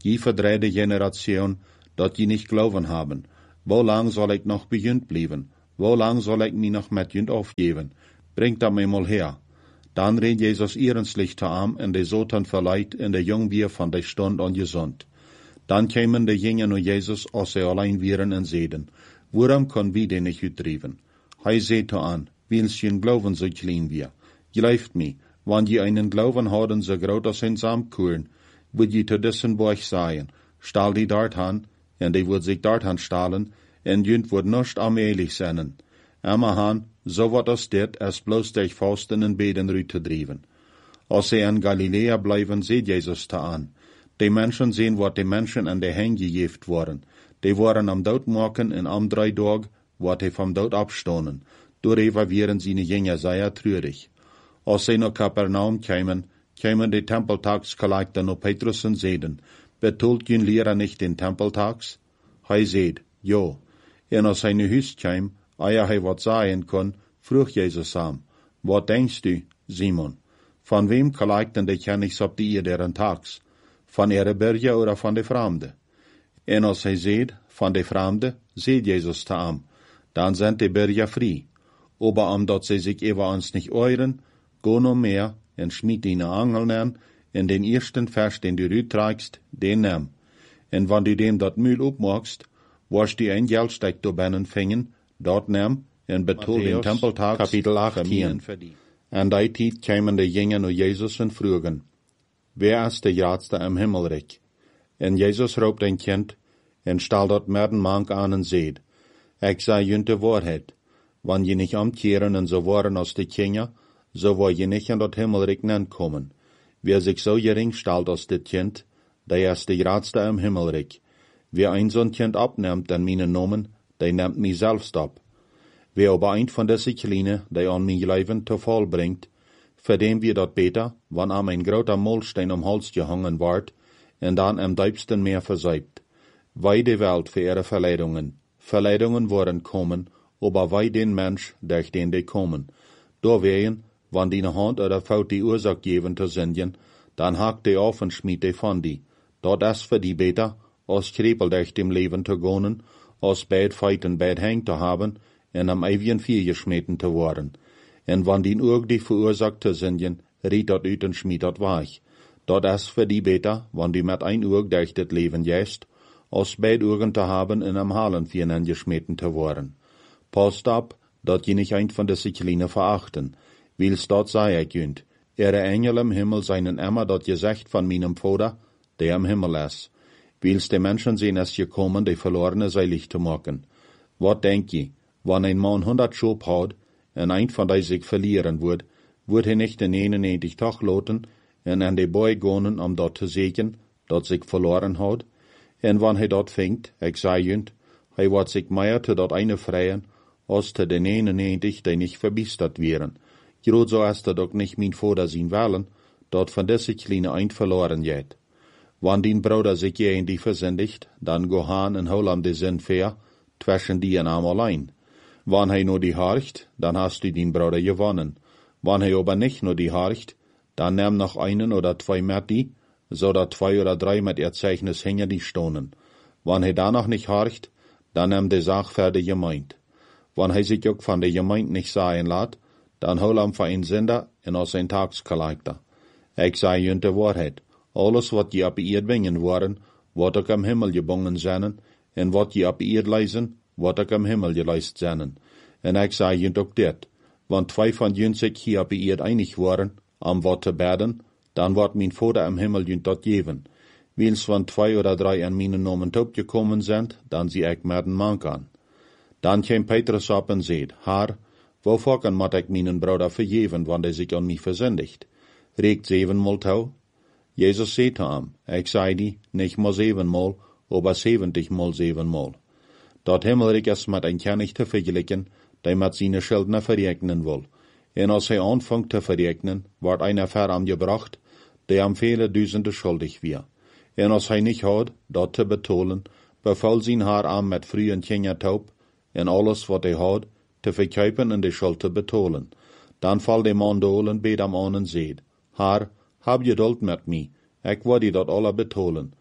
[SPEAKER 1] Die verdreide Generation, dat die nicht glauben haben. Wo lang soll ich noch bejünd bleiben? Wo lang soll ich mich noch mit jünd aufgeben? Bringt dat mir mal her. Dann redt Jesus ehrenslich zu am, en de Sotan verleiht, en de Jungbier von de Stund an gesund. Dann kämen de Jünger nur Jesus, als sie allein wären en seden. Warum kann wir den nicht utdriven? Hij seht an, wils je Glauben so klein wir. Geleift mi, wann je einen Glauben haben so groß als ein Samkuren, würd je zu dessen Borg sagen, stahl die dort han, en die würd sich dort han stahlen, en jünd würd nicht allmählich sennen. Emma han, so wat als dit, als bloß durch Fasten en Beden rüte driven. Als sie in Galiläa bleiben, seht Jesus ta an. Die Menschen sehen, wat die Menschen an der Hänge gejeft worden. Die waren am Doodmaken en am 3 Tag, wat die vom Dood abstonen. Doorheen wären sie ne Jünger sehr trürig. Als sie nach Kapernaum kämen die Tempeltagsgeleikten auf Petrus und seden, betult jün Lehrer nicht den Tempeltags? Hij seht, jo. En als hij nu huis käm, eer hij wat sagen kon, vroeg Jesus am, wat denkst du, Simon? Van wem geleikten de kennis op die deren tags? Van ihre Bürger oder van de Fremde? En als hij seht, van de Fremde, seht Jesus ta am, dann sind die Bürger frei. Aber am dat sie sich über uns nicht euren, go no mehr, en schmied die Angel an, en den ersten Vers, den du rütreigst, den nimm. En wann du dem dat Mühl opmachst, warst die ein Geldsteck do bennen fingen, dort nimm, en betul den Tempeltags, Kapitel 18. En die tijd kämen de Jünger nur Jesus en frugen, wer ist der Jadste im Himmelreich? En Jesus roept ein Kind, en stal dort merden mank an en seed, ik zei jünt de Wahrheit, wann je nicht amkehren en so waren als de Kinder, so war je nicht in dat Himmelreich kommen. Wer sich so gering stalt als dit Kind, der ist der Jadste im Himmelreich. Wer ein so'n Kind abnimmt an meinen Namen, der nimmt mich selbst ab. Wer aber ein von diese Kleine, der an mein Leben zu Fall bringt, für den wir dat beter, wann am ein großer Mollstein am Hals gehangen ward, en dann am diebsten Meer verseibt. Wei die Welt für ihre Verleidungen. Verleidungen worden kommen, aber wei den Mensch, durch den die kommen. Da wehen, wann die ne Hand oder Faut die Ursache geben zu sündigen, dann hakt die auf und schmied die von die. Dort ist für die beter, als Krepel durch dem Leben zu gehen, als beid feiten beid hängt zu haben, en am ewigen Vier geschmeten zu worden. En wann die Urg die verursacht zu sündigen, riet dat uit en schmied dat weich. Dort ist für die beter, wann die mit ein Urg durch das Leben jäst, als beid Urgen zu haben en am Halen vieren geschmeten zu worden. Passt ab, dat je nicht ein von diese Kleine verachten, wils dort sei ich jünd. Ihre Engel im Himmel seien immer dat gesagt von meinem Vater, der im Himmel ist. Wils die Menschen sehen es gekommen, die Verlorene seilig zu machen. Wat denk je, wann ein Mann 100 Schub hat, en ein von die sich verlieren wird er nicht den 91 Tag loten, en an die Boy gonen, um dort zu sehen, dat sich verloren hat. En wann hij dort fängt, ich sei jünd, hij wird sich mehr zu dort eine freien, als zu den 91, die nicht verbistert wären. Grad so ist er doch nicht mein Vater sein wollen, dort von diese Kleine ein verloren geht. Wann din Bruder sich in die versündigt, dann go han en hol am de Sinn fair, zwischen die en am allein. Wann hij nur die harcht, dann hast du din Bruder gewonnen. Wann hij aber nicht nur die harcht, dann nimm noch einen oder 2 mit die, so dat 2 oder 3 mit ihr Zeichnis hängen die stonen. Wann hij da noch nicht harcht, dann nimm die Sach für die Gemeinde. Wann hij sich auch von der Gemeinde nicht sagen lässt, dann hol am für ein Sünder en aus ein Tagsgeleikter. Ich sei jünt de Wahrheit. Alles wat je op eerd wingen worden, wat ook am Himmel gebongen zijn, en wat je op eerd leisen, wat ook am Himmel geleist zijn. En ik zei jünt ook dit, want 2 van jünt zich hier op eerd einig worden, am wat te beden, dan wordt mijn Vader am Himmel jünt dat geven. Wils van 2 oder 3 an mijn Namen gekommen sind, dan zie ik merden man kan. Dan kwam Petrus op en zeid, Haar, wovor moet ik mijn Bruder vergeven, want hij zich aan mij versündigt? Regt 7-mal touw? Jesus seht am, ich sei die, nicht mal 7-mal, aber 70-mal 7-mal. Dat Himmelreich ist mit ein König zu vergleichen, der mit seine Schuldner verrechnen will. En als hij anfängt zu verrechnen, wird einer gebracht, der am viele Dutzende schuldig wir. En als hij nicht hat, dat zu betolen, befahl sein Haar an mit frühen Kindertaub, en alles wat hij hat, zu verkaufen en de Schuld zu betolen. Dan fall de man dolen, bet am an en seed, Haar, hab Geduld mit mi, ik wil die dat alle betolen.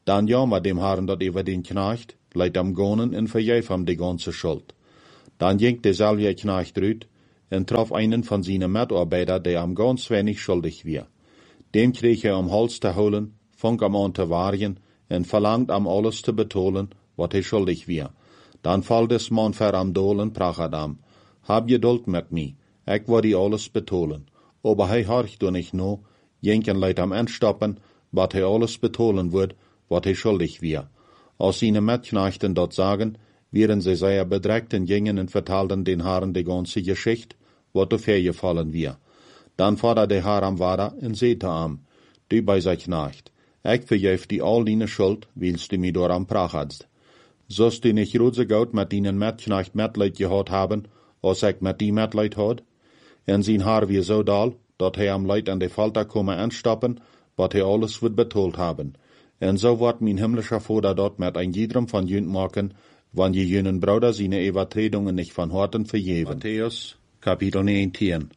[SPEAKER 1] Dan jammer dem Herrn dat over den Knecht, leidt am Gonen en vergeef hem de ganze Schuld. Dan ging dezelfde Knecht uit en trof einen van zijn Mitarbeiter, der am ganz wenig schuldig war. Dem kreeg am Hals te holen, fang am an te waarjen en verlangt am alles te betolen, wat hij schuldig war. Dan valt des man ver am dolen, prachet am, hab geduld met mij, ik wil die alles betolen. Aber hij horcht door nicht no, jenken leidt am entstoppen, wat hij alles betolen wordt, wat hij schuldig war. Als seine Mitknechten dat sagen, wären sie sehr bedreckt en gingen en vertelden den Herren de ganze Geschichte, wat auf er gefallen war. Dan vader de Herr am Vader en zete am, du bei sein Knecht, ik vergeef die al deine Schuld, willst du mir door am prachatst. Sollst du nicht roze goud met deinen Mitknecht Mitleid gehad haben, als ik met die Mitleid had? En zijn Haar wie so dal, dat hij am Leid an de Falter komme anstappen, wat hij alles wird betold haben. En so wordt mijn himmlischer Vader dort met ein jedem van jünt maken, wann je jünen Bruder seine Übertretungen nicht von Horten vergeven. Matthäus, Kapitel 19.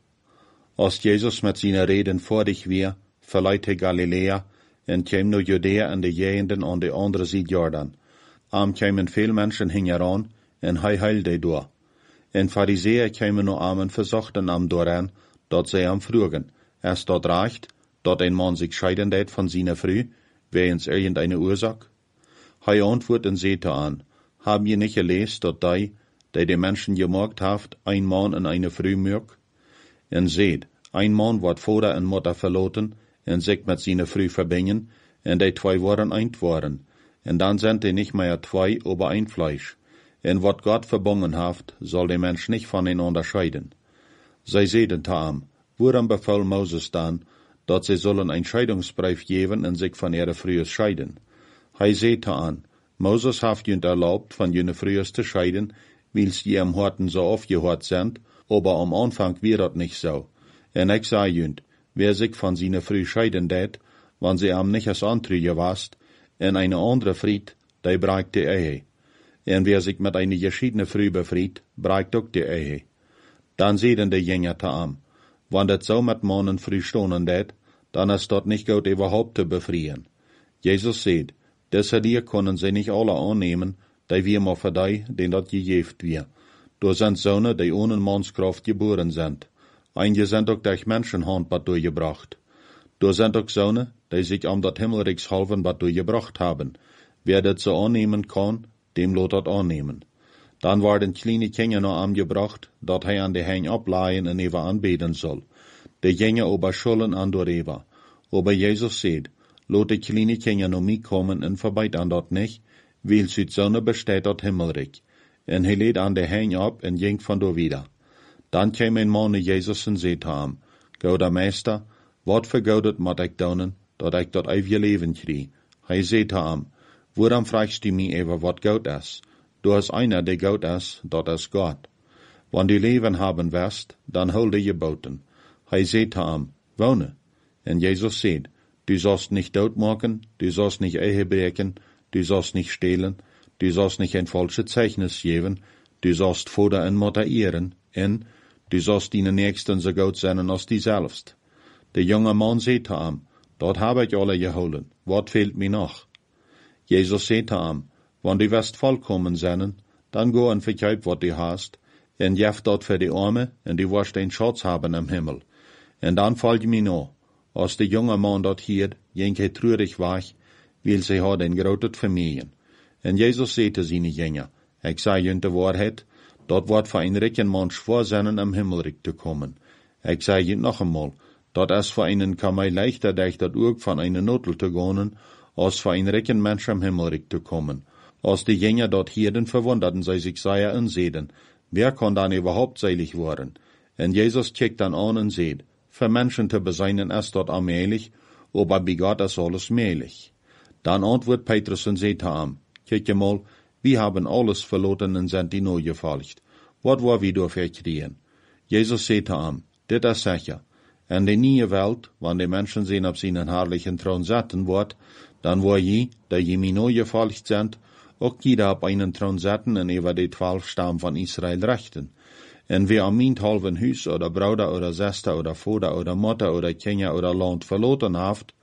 [SPEAKER 1] Als Jesus met seine Reden vordig weer, verleiht hij Galilea, en kwam naar Judäa en de Gegenden aan de andere Seite Jordan. Am kwamen veel mensen hingeran, en hij heilde door. En Pharisäer kwamen nur am en verzochten am dooraan, dat zij am vroegen, es dat reicht, dat ein Mann sich scheiden deed van seiner Frau, wegens irgendeine Ursache? Hij antwoordt en zete an, haben je nicht gelesen, dat die Menschen gemaakt haft, ein Mann en eine Frau mög? En seht, ein Mann wordt Vater en Mutter verloten, en sich met seiner Frau verbinden, en die zwei waren eint worden. En dan sind die nicht mehr zwei, aber ein Fleisch. En wat Gott verbunden haft, soll der Mensch nicht voneinander scheiden. Zij zeiden am, woran befahl Moses dan, dat sie sollen ein Scheidungsbrief geben en sich von ihrer Frühe scheiden? Hij zeete an, Moses haft jünt erlaubt, von jüne Frühes te scheiden, wils die am Horten so aufgehört sind, aber am Anfang wir dat nicht so. En ik sei jünt, wer sich von seiner Früh scheiden deed, wann sie am nicht als Antrüge wast, en eine andere Fried, die breigt die Ehe. En wer sich mit einer geschiedene Früh befried, breigt auch die Ehe. Dan zeiden de Jünger te am, wann dat so mit Mannen früh stonen deed, dann ist dort nicht gut überhaupt zu befrieden. Jesus sagt, deshalb hier können sie nicht alle annehmen, die wir mal für die, den dat gejeft wir. Du sind Söhne, die ohne Mannskraft geboren sind. Einige sind auch durch Menschenhand bad durchgebracht. Du sind auch Söhne, die sich am dat Himmelreichs halven bad durchgebracht haben. Wer das so annehmen kann, dem lot dat annehmen. Dann werden kleine Kinder noch angebracht, dat hij an de Hein ableihen en even anbeten soll. De Kinder aber schulden an door Eva. Aber Jesus sagt, lot de kleine Kinder noch mij kommen en verbeit an dat nicht, weil süd Sonne besteht dat Himmelreich. En hij lädt an de Hein ab en ging von door wieder. Dan kwam een man naar Jesus en zei hem, Gouda Meester, wat vergoudet moet ik doen, dat ik dat eeuwige leven krijg? Hij zei hem, waarom fragst du mij even wat goud is? Du hast einer, der goud is, dat is Gott. Wann du Leben haben wirst, dann hol die Geboten. Hij zei hem, wohne. En Jesus sagt, du sollst nicht dood machen, du sollst nicht Ehe breken, du sollst nicht stehlen, du sollst nicht ein falsches Zeichnis geben, du sollst Vater en Mutter ehren, en du sollst deine Nächsten so gut sein als die selbst. Der junge Mann sagte ihm, dort habe ich alle geholen, wat fehlt mir noch? Jesus sagte ihm, wenn du wirst vollkommen sein, dann go und verkauf, wat du hast, en jef dort für die Arme, en du wirst einen Schatz haben im Himmel. En dann folge mir noch. Als der junge Mann dort hier, ging hij treurig weg, weil sie had ein großes Familien. En Jesus sagte seine Jünger, ich sage ihnen die Wahrheit, dort wird für einen reichen Mann schwer sein, im Himmelreich zu kommen. Ich sage ihnen noch einmal, dort ist für einen Kamel leichter, durch das Urg von einer Notel zu gehen, als für einen reichen Mensch im Himmelreich zu kommen. Als die Jünger dort hierden, verwunderten sie sich sehr und sehen, wer kann dann überhaupt selig werden? Und Jesus kickt dann an und sagt, für Menschen zu beseinen ist dort allmählich, aber bei Gott ist alles möglich. Dann antwortet Petrus und sagt ihm, kijk mal, wir haben alles verloren und sind die neu gefolgt. Was war wir dafür kriegen? Jesus sagte ihm, dit ist sicher. In der neue Welt, wenn die Menschen sehen auf seinen herrlichen Thron sitzen wird, dann war je, da je mir neu gefolgt sind, auch jeder auf einen Thron sitzen und über die 12 Stammen von Israel rechten. Und wer am halben Hus oder Bruder oder Schwester oder Vater oder Mutter oder Kinder oder Land verloren haft,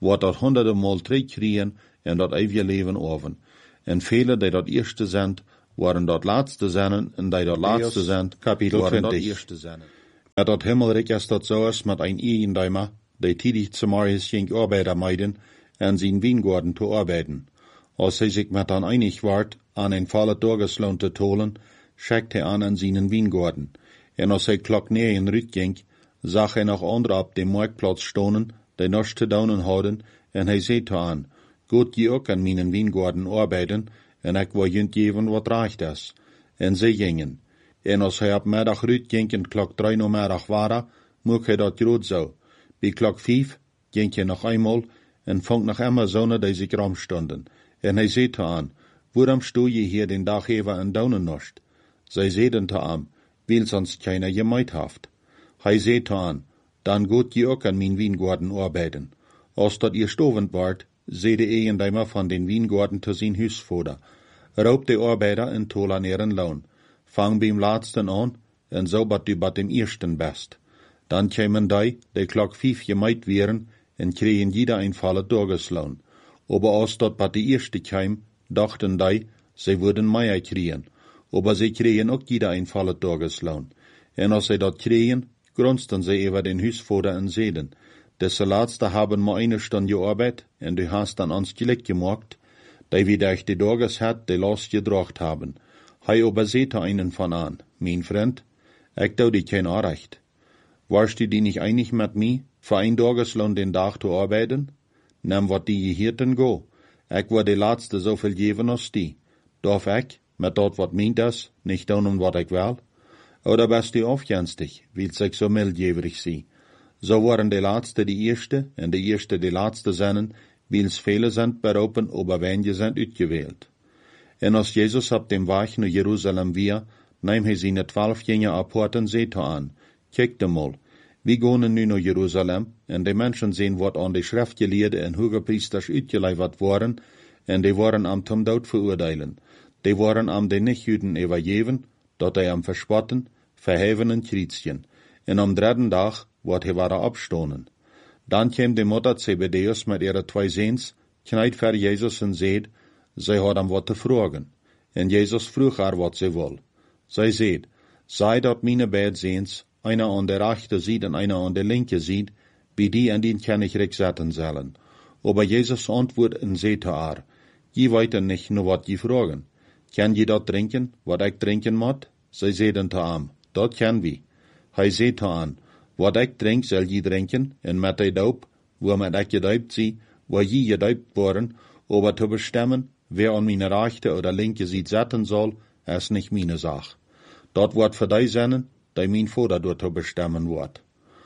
[SPEAKER 1] wordt dat honderden mal terugkriegen en dat eeuwige leven over. En vele die dat eerste zijn, waren dat laatste zijn, en die dat laatste zijn, waren dat eerste zijn. Met dat himmelrijk is dat zo is met een eigendommer, die tidig zum morgens ging arbeiden meiden, en zijn wijngaarden te arbeiden. Als hij zich met dan einig wordt, aan een volle tageslohn te tolen, schickt hij aan zijn wijngaarden. En als hij klok 9 uitging, zag hij nog anderen op dem marktplatz stonen, die nichts te doen hadden, en hij zei te aan, goed je ook aan mijn wijngaarden arbeiden, en ik wil junt geven wat recht is. En zij gingen. En als hij op middag uitging en klok 3 uur middag waren, mocht hij dat groot zo. Bij klok 5 ging hij nog eenmaal en vond nog immer zonen die zich rumstonden. En hij zei te aan, waarom stoe je hier den dag even en donen nicht? Zij zeiden te aan, weil sonst keiner gemeid haft. Hij zei te aan, dan goed je ook aan mijn wijngaarden arbeiden. Als dat ihr stovend wordt, zei de eigendommer van den wijngaarden te zijn huisvader. Roep de arbeider en tol aan ihren loon. Fang beim laatsten aan, en zo bat u bat dem eersten best. Dan kwamen die klok 5 gemeid wären, en kregen jeder een volle tageslohn. Aber als dat bat de eerste kwam, dachten die, zij würden mehr kriegen. Aber sie kregen ook jeder een volle tageslohn. En als zij dat kregen, grunzten zij über den huisvader en zeiden, deze laatste haben maar eine Stunde gearbeitet, en du hast dan ons gelijk gemaakt, die wie durch die Tages hat, die Last gedracht haben. Hij aber seht einen von an, mein Freund, ich dau dich kein Anrecht. Warst du die nicht einig mit mir, für ein Tageslohn den Tag zu arbeiten? Nimm wat die Gehirten go. Ich war die Letzte so viel geben als die. Darf ich, mit dort wat meint das, nicht tun, wat ich will? Oder bist du aufgänstig, willst ich so mildgeberig sein? So waren die Letzte die Erste, en die Erste die Letzte seinen, wils viele sind berufen, aber wenige sind uitgewählt. En als Jesus op dem Weg naar Jerusalem weer, nahm hij zijn 12 Jünger apart en zei aan, kijk de mal, we gaan nu naar Jerusalem, en de mensen zien wat aan de schriftgeleerden en hogepriesters uitgeleverd worden, en die waren am zum dood veroordelen. Die waren am de nicht-Juden übergeben, dat hij am verspotten, verheven en kriezien. En am dritten dag wordt hij waren opstonen. Dan kwam de moeder Zebedeus met ihre 2 Zoons, knijt voor Jezus en zei, zij had hem wat te vragen. En Jezus vroeg haar wat zij wil. Zij zei, sei dat meine beide Zoons, einer an der rechten Seite en einer an der linken Seite, bij die en die kan ich rechtzetten zullen. Aber Jesus antwoordt en zei te haar, je weet nicht nur wat je vragen. Kan je dat drinken, wat ik drinken moet? Zij zeiden te hem, dat kan we. Hij zei te aan, wat ik drink, zal je drinken, en met de doop, waarmee ik gedoopt zie, waar je gedoopt worden, aber te bestemmen, wer an meine rechte oder linke Seite zetten zal, is nicht meine Sache. Dat wordt voor die zijn, die mijn vader door te bestemmen wordt.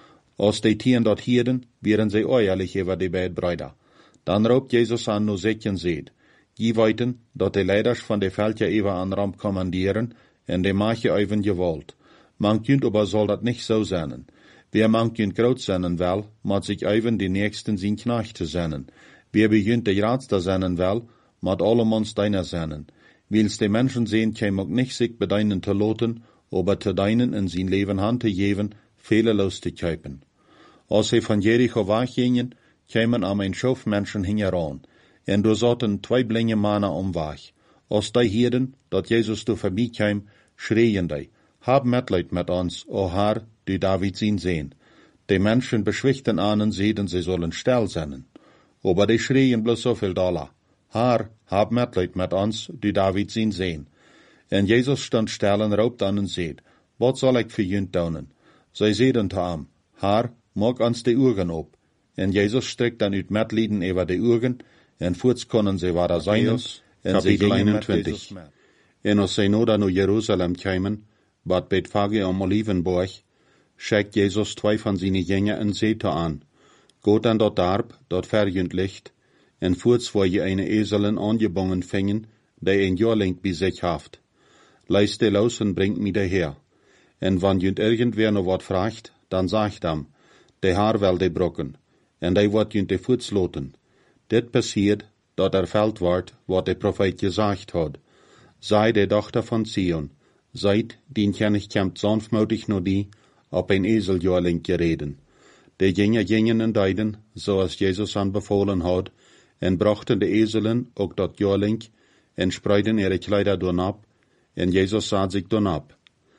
[SPEAKER 1] Als die Tieren dat hielden, wären sie eierlich über die beiden Brüder. Dan roept Jezus aan naar zich en zegt, je weten dat de leiders van de veldje even aan ramp kommandieren, en de mache even gewollt. Man kunt aber soll dat nicht so sein. Wer man kunt groot zijn wel, moet zich even de nächsten zijn knechte zijn. Wer begint de raadste zijn wel, moet allemans deiner zijn. Wils de mensen sehen, käm ook nicht sich bedeinen te loten, aber te deinen in zijn leven hand te geven, fehlerlos te kuipen. Als sie von Jericho weggingen, kämen am ein Schof Menschen hingeran, en du saßen 2 blinde Männer am Weg. Als die hielden, dat Jezus du vorbeikam, schreien die, hab Mitleid mit uns, o Herr, du David sein sehen. Die Menschen beschwichten an und sehen, sie sollen still sein. Aber die schreien bloß so viel Dollar. Herr, hab Mitleid mit uns, du David sein sehen. En Jesus stand still und raubt an und seht, wat soll ich für jünt tun? Sie seiden zu ihm, Herr, mag uns die Augen op. En Jesus streckt dann uit Mitleiden über die Augen, en voorts konnen sie wahrer sein, en sie gingen 21. En als sie noda naar Jerusalem kwamen, bad Bethphage am Olivenberg, schickt Jesus 2 von seine Jünger en zei te aan, Geht an dat Darb, dat verjünt licht, en voorts wo je eine Eselen angebongen fingen, die ein Jahrling bei sich haft. Leist die los en bringt mi daher. En wann jünt irgendwer noch wat fragt, dann sagt am, de haar wel de brokken, en die wordt jünt de voets loten. Dit passiert, dat erfüllt wordt, wat de Prophet gesagt hat. Sei de Tochter von Zion, seid, dien König kämmt sanftmütig nur die, ob ein Eseljahrling gereden. Die gingen en deiden, zoals Jezus aanbevolen had, en brachten de ezelen ook dat joorlink, en spreiden ihre Kleider doen ab, en Jezus sah sich doen ab.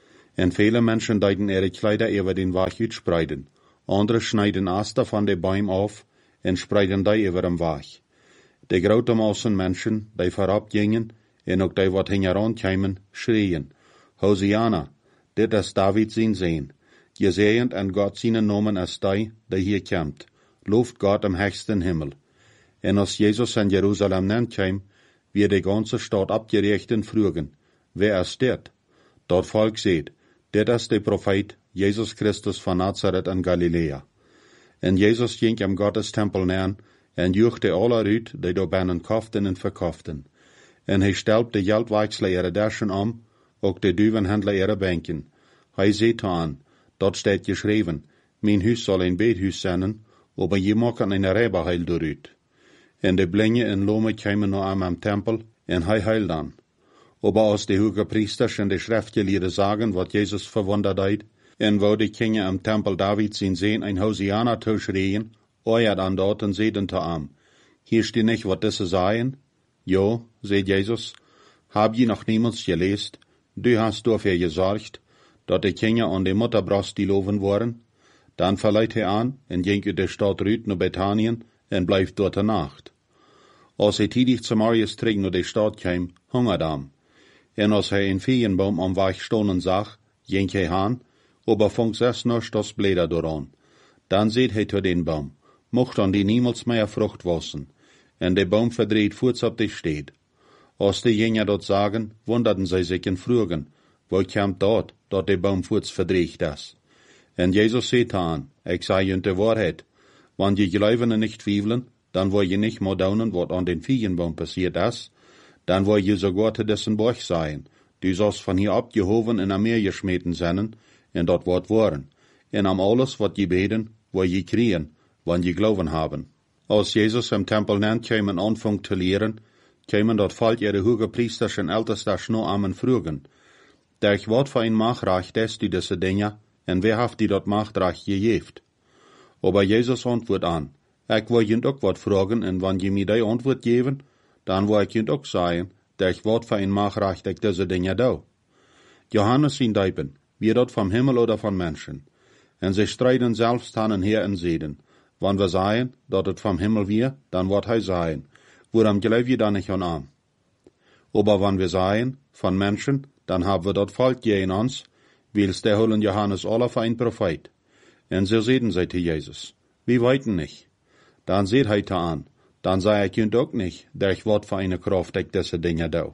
[SPEAKER 1] En viele Menschen deiden ihre Kleider über den Weg uitspreiden. Andere schneiden Aster von de Bäumen auf, en spreiden die über dem Weg. De grote Massen Menschen, die vorab gingen, en ook die wat hingeran kwamen, schreien, Hosianna, dit is David zijn Seen. Gezegend en Gott zijn Namen is die hier komt. Looft Gott im höchsten Himmel. En als Jezus in Jerusalem kwam, wird die ganze Stadt abgericht en frugen, wer ist dit? Dat Volk seht, dit is de Prophet, Jesus Christus von Nazareth in Galilea. En Jezus ging am Gottestempel nähen, en juchte alle uit, die daar binnen kauften en verkauften. En hij stelpt de geldwechsler ihre Taschen om, ook de duivenhandler ihre Bänken. Hij zei aan, dat staat geschreven, mijn huis zal een beethuis zijn, aber je maken een rijberheil dooruit. En de blinde en lome kwamen naar am tempel, en hij heilde aan. Aber als de hoge priesters en de schriftgeleerden zagen, wat Jezus verwonderd deed, en wo de Kinder am Tempel David zien sehen, ein Hosianna toeschreien, euert an dort en zeiden te am. Hier steht nicht, wat diese sagen? Jo, sagt Jesus, hab je noch niemals gelesen, du hast dafür gesorgt, dat de Kinder an de Mutterbrust die loven worden? Dan verleiht hij aan, en ging uit de stad Rüt naar Bethanien, en blijft dort de nacht. Als hij tidig zum Marius terug naar de stad kwam, hungert am. En als hij een veenboom am Weg stonden zag, ging hij aan, aber vond zes nog das Bläder dooraan. Dan zei hij tot den Baum, mocht an die niemals mehr Frucht wassen. En de Baum verdreht voets op de steed. Als die Jünger dort sagen, wunderten sie sich en frugen, wo kommt dort, dat de Baum voets verdreht is. En Jesus zei aan, ik zei je de waarheid, wann je geloven en nicht twijfelen, dan wil je nicht meer daunen wat an den Viegenbaum passiert is, dan wil je sogar te dessen Borch sein, du sollst von hier abgehoven en am Meer geschmeten zijn, en dat wordt worden, en am alles wat je beten, wil je kriegen, wann je geloven haben. Als Jezus im Tempel nennt, kwamen anfangen te leren, kwamen dat Volk ihre hoge priesters en ältester schnau amen frugen. Der wat voor een machtreich des die diese Dinge, en wer haft die dat machtreich gegeven? Aber Jesus antwoordt aan, ik wil je ook wat vragen, en wann je mij die antwoord geven, dan wil ik je ook zeggen, der wat voor een machtreich ik diese Dinge doe. Johannes zijn dijpen, wie dat vom Himmel oder von Menschen. En sie streiten selbst han en her en zeden. Wann wir sagen, dat het vom Himmel wir, dann wird hij sagen, woran glaub je dan nicht an? Aber wann wir sagen, von Menschen, dann haben wir dat Volk in uns, wils der holen Johannes alle für ein Prophet. En so seden sie zu Jesus, wir weiten nicht. Dann seht hij te an, dann sei ich jünd auch nicht, der ich wort für eine Kraft, ich diese Dinge do.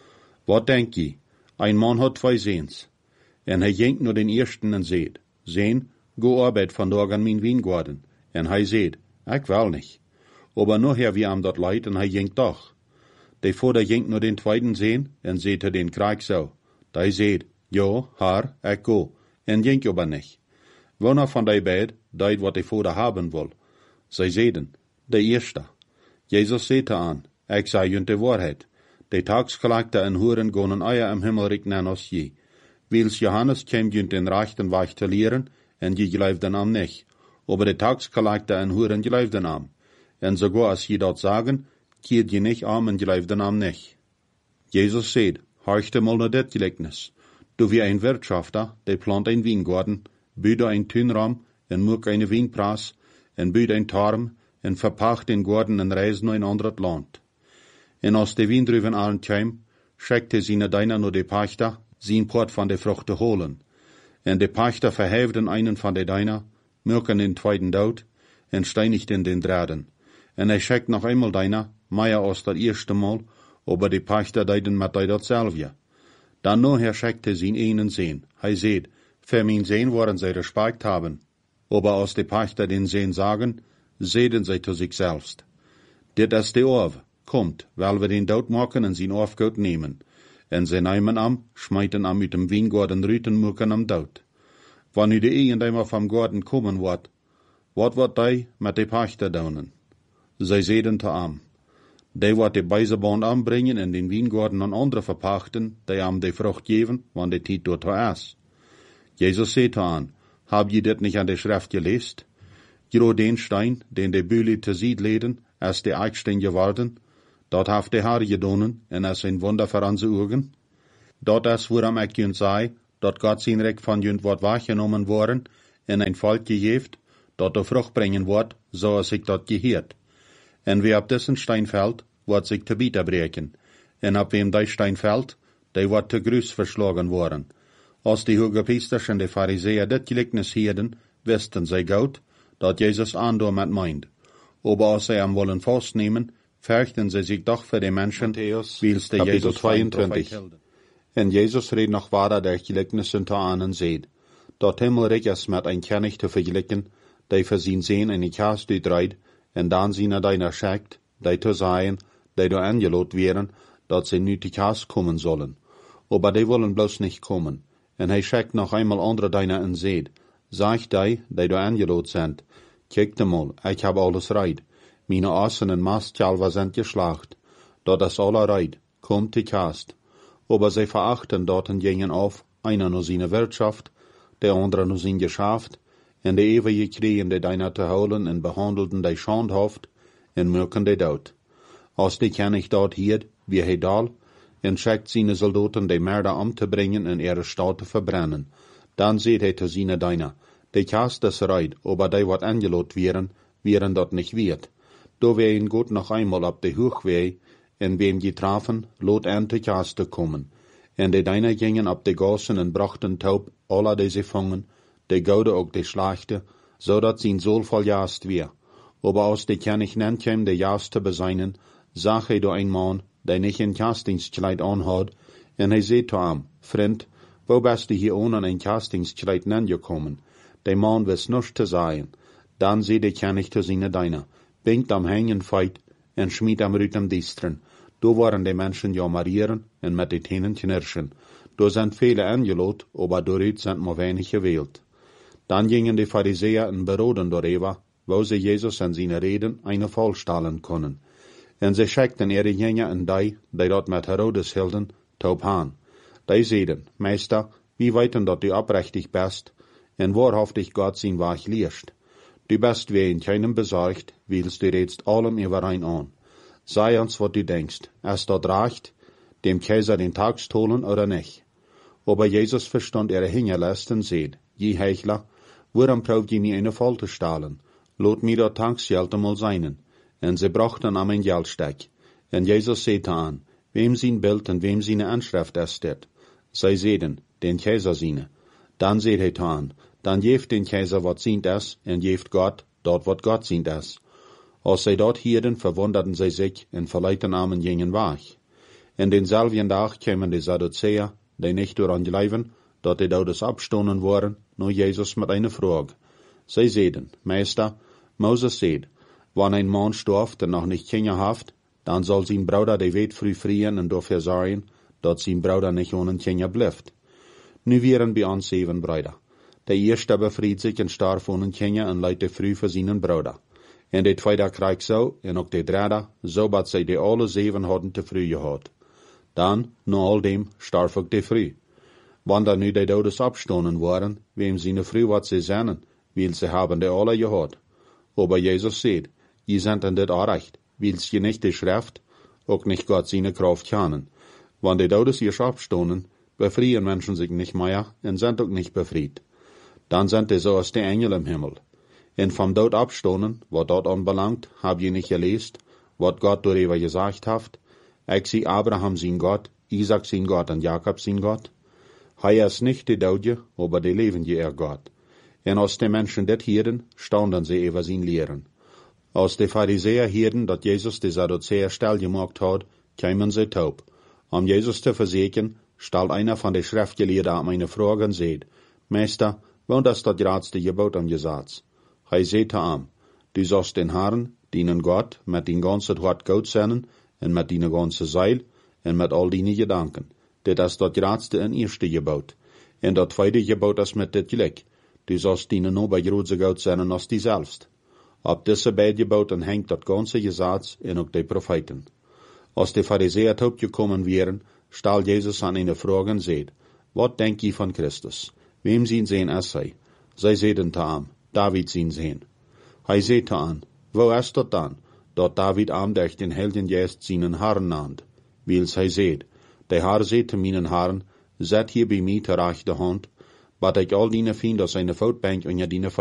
[SPEAKER 1] Wat denk je? Ein Mann hat zwei Seens. En hij ging nur den ersten en seht, sehen, go arbeit vandaag an mijn wijngaarden. En hij seht, ik wil nicht. Aber nachher wie am dat leid en hij ging doch. De vader ging nur den tweeden sehen, en seht den Krieg so. Die seht, jo, haar, ik go, en ging aber nicht. Wanneer van die beid, deed wat de vader haben wil. Zij zeiden, de eerste. Jezus zette aan, ik zei junt de waarheid. De tagsgelagte en hoeren gonen eier im Himmelrijk nan als je. Wils Johannes kwam junt den rechten Weg te leren, en je geloofden am nicht. Aber de tagsgelagte en hoeren geloofden am. En sogar als je dat sagen, keert je nicht am en geloofden am nicht. Jesus zei, horchte mal naar dit gelijkenis. Du wie ein Wirtschafter, der plant ein Weingarten, büht ein Tünraum, en muck eine Weinpras, en büht ein Tarm, en verpacht den Garten en reist naar een ander Land. En als de Wijndruven allen kwam, schickte seine Deiner nur de Pachter, zijn Port van de Frucht te holen. En de Pachter verheften einen van de Deiner, mürken den zweiten dood, en steinigten den Draden. En hij schickt noch einmal Deiner, mehr als dat eerste Mal, aber de Pachter deiden met die datzelfde. Dan nachher schickte zijn einen Seen. Hij seht, für mijn Seen worden zij Respekt haben. Aber als de Pachter den Seen sagen, seden zij zu sich selbst. Dit is de Orve, kommt, weil wir den dood maken en zijn Orfgoed nemen. En zij nemen am, schmeiten am uit dem Wijngarten Rütenmucken am dood. Wanneer de eigenaar vom Garten komen wordt, wat wordt die met de Pachter doen? Zij zeden te am. Die wordt de Beiseband aanbrengen en den Wijngarten aan anderen verpachten, die am de Frucht geven, wann de tijd dort is. Jezus zei aan, hab je dit nicht an de Schrift geleest? Jero den Stein, den de Bühle te ziet leden, als de Eichstein geworden, dort haft de Haar gedonen, en als een Wunder voor onze ogen. Dort is waarom ik junt zei, dat God zijn recht van junt wordt waargenomen worden, en een volk gegeeft, dat de vrucht brengen wordt, zoals ik dat geheerd. En wie op diesen Stein fällt, wordt zich te bieten breken, en op wem die Stein fällt, die wordt te gruis verslagen worden. Als die hogepriesters en de Pharisäer dit gelijkenis hielden, wisten zij goed, dat Jezus aandor met meint. Aber als zij hem willen vastnemen, fürchten zij zich doch voor de mensen, wils de Jezus 22. En Jezus reed nog verder der gelijkenissen te aan en zeid, dat himmelrijk is met een kennig te vergelijken, die voor zijn zeen in die kaas uitrijdt, en dan zien deiner schickt, die te zeggen, die door aangeloot werden, dat ze nu die kaas komen zullen. Aber die willen bloos niet komen. En hij schickt nog eenmaal andere deiner en zeid, zeg die door aangeloot zijn, kijk mal, ik heb alles reid. Meine Assen en Mastkalver sind geschlacht. Dat is alle reid, kommt die Kast. Aber sie verachten dorten gingen auf, einer nur seine Wirtschaft, der andere nur sein Geschäft, en de ewige kriegen die deiner te houden en behandelten die schandhaft, en mürken die dood. Als die König dort hiert, wie hij dal, en schickt seine Soldaten die Mörder om te brengen en ihre Stadt te verbrennen. Dan seht hij te seine deiner, die Kast is reid, aber die wat angeloot wären dat nicht wird. Do wir ihn gut noch einmal ab de Hochweg, en wem getrafen, lot an te Kaste kommen. En de deiner gingen ab de Gassen en brachten taub alle deze vangen, de Goude ook de Schlachte, zodat zijn Sohl voll jast weer. Aber als de König nennt kem de jast te beseinen, zag hij do ein Mann, der nicht een Kastingskleid anhad, en hij zei to hem, Vriend, wo bist du hier ohne ein Kastingskleid gekommen? De Mann wist nichts te sagen. Dan zei de König te seine deiner, bingt am Hängen feit, en schmied am Rütem distren. Do waren die Menschen ja marieren, en met die Tenen knirschen. Do sind viele angeloot, aber doorut sind maar wenig gewählt. Dan gingen die Pharisäer en beroden darüber, wo sie Jesus en seine Reden eine vollstellen können. En sie schickten ihre Jünger en die dort met Herodes hielden, taub aan. Die zeiden, Meister, wie weten dat du oprechtig bist, en wahrhaftig Gott sein Weg lehrst. Du bist wie in keinem besorgt, willst du redst allem überein an. Sei uns, was du denkst, ist dort recht, dem Kaiser den Tag stohlen oder nicht. Aber Jesus verstand ihre Hingerlast und seht, je Heuchler, warum braucht ihr mir eine Falte stahlen? Lot mir dort Tagsgeld einmal seinen. Und sie brachten am ein Geldsteck. Und Jesus sagte an, wem sein Bild und wem seine Anschrift ist det? Sei sehen, den Kaiser seine. Dann seht er an, dann jeft den Kaiser wat sint es, en jeft Gott, dort wat Gott sint es. Als zij dort hielden, verwunderten zij zich en verleiten amen gingen weg. En denselben Tag kämen die Sadduzäer, die nicht daran geleiven, dat die Todes abstonden waren, nur Jesus mit einer Frage. Zij zeiden, Meister, Moses seht, wann ein Mann storft en noch nicht Kinder haft, dann soll sein Bruder die Wet früh frieren en dafür sorgen, dat sein Bruder nicht ohne Kinder bleibt. Nu wären bei uns 7 Brüder. Der erste befried sich en starf ohne Kinder en leidde früh für seinen Bruder. En de tweede kreeg zo, en ook de derde, zo dat zij de alle 7 hadden te früh gehad. Dan, na al dem, starf ook de früh. Wanneer nu de Todes abstonden waren, wem seine früh wat ze zennen, wil ze haben de alle gehad. Aber Jesus sagt, je sind in dit recht, wils je nicht die Schrift, ook nicht Gott seine Kraft kennen. Wann de Todes ihr abstonden, befrieren Menschen sich nicht mehr und sind auch nicht befried. Dann sind die so als die Engel im Himmel. En vom Tod abstonden, wat dort anbelangt, hab je nicht gelesen, wat Gott darüber gesagt hat. Ich sie Abraham sein Gott, Isaac sein Gott und Jakob sein Gott. Hij ist nicht die Dode, aber die levende Gott. En als die Menschen dit hielden, staunden sie über sein Lehren. Als die Pharisäer hielden, dat Jesus die Sadduzäer still gemacht hat, kämen sie taub. Jesus zu versichern, stellt einer von den Schriftgelehrten an meine Frage und sagt, Meister, wann ist das gradste Gebot am Gesetz? Hij zei te hem, du sollst den Herrn, deinen Gott, met dein ganzes Hart Gott sennen, en met deine ganze Seil, en met al deine Gedanken. Dit is dat gradste en eerste Gebot. En dat tweede Gebot is met dit gelijk. Du sollst deine Nachbar grootse Gott sennen als die selbst. Op diese beide Geboten hängt dat ganze Gesetz en ook die Propheten. Als die Pharisäer taub gekommen wären, stellt Jesus an eine Frage und sagt, wat denk je van Christus? Wem zien zijn es sei? Zij zeiden te hem, David zijn zijn. Hij zei aan, wo is dat dan, dat David amdech den Helden jest seinen Herrn nannt? Wils hij zei, de Herr zei te meinen Herrn, zet hier bij mij ter rechte hand, bat ik al die vrienden zijn voetbank onder die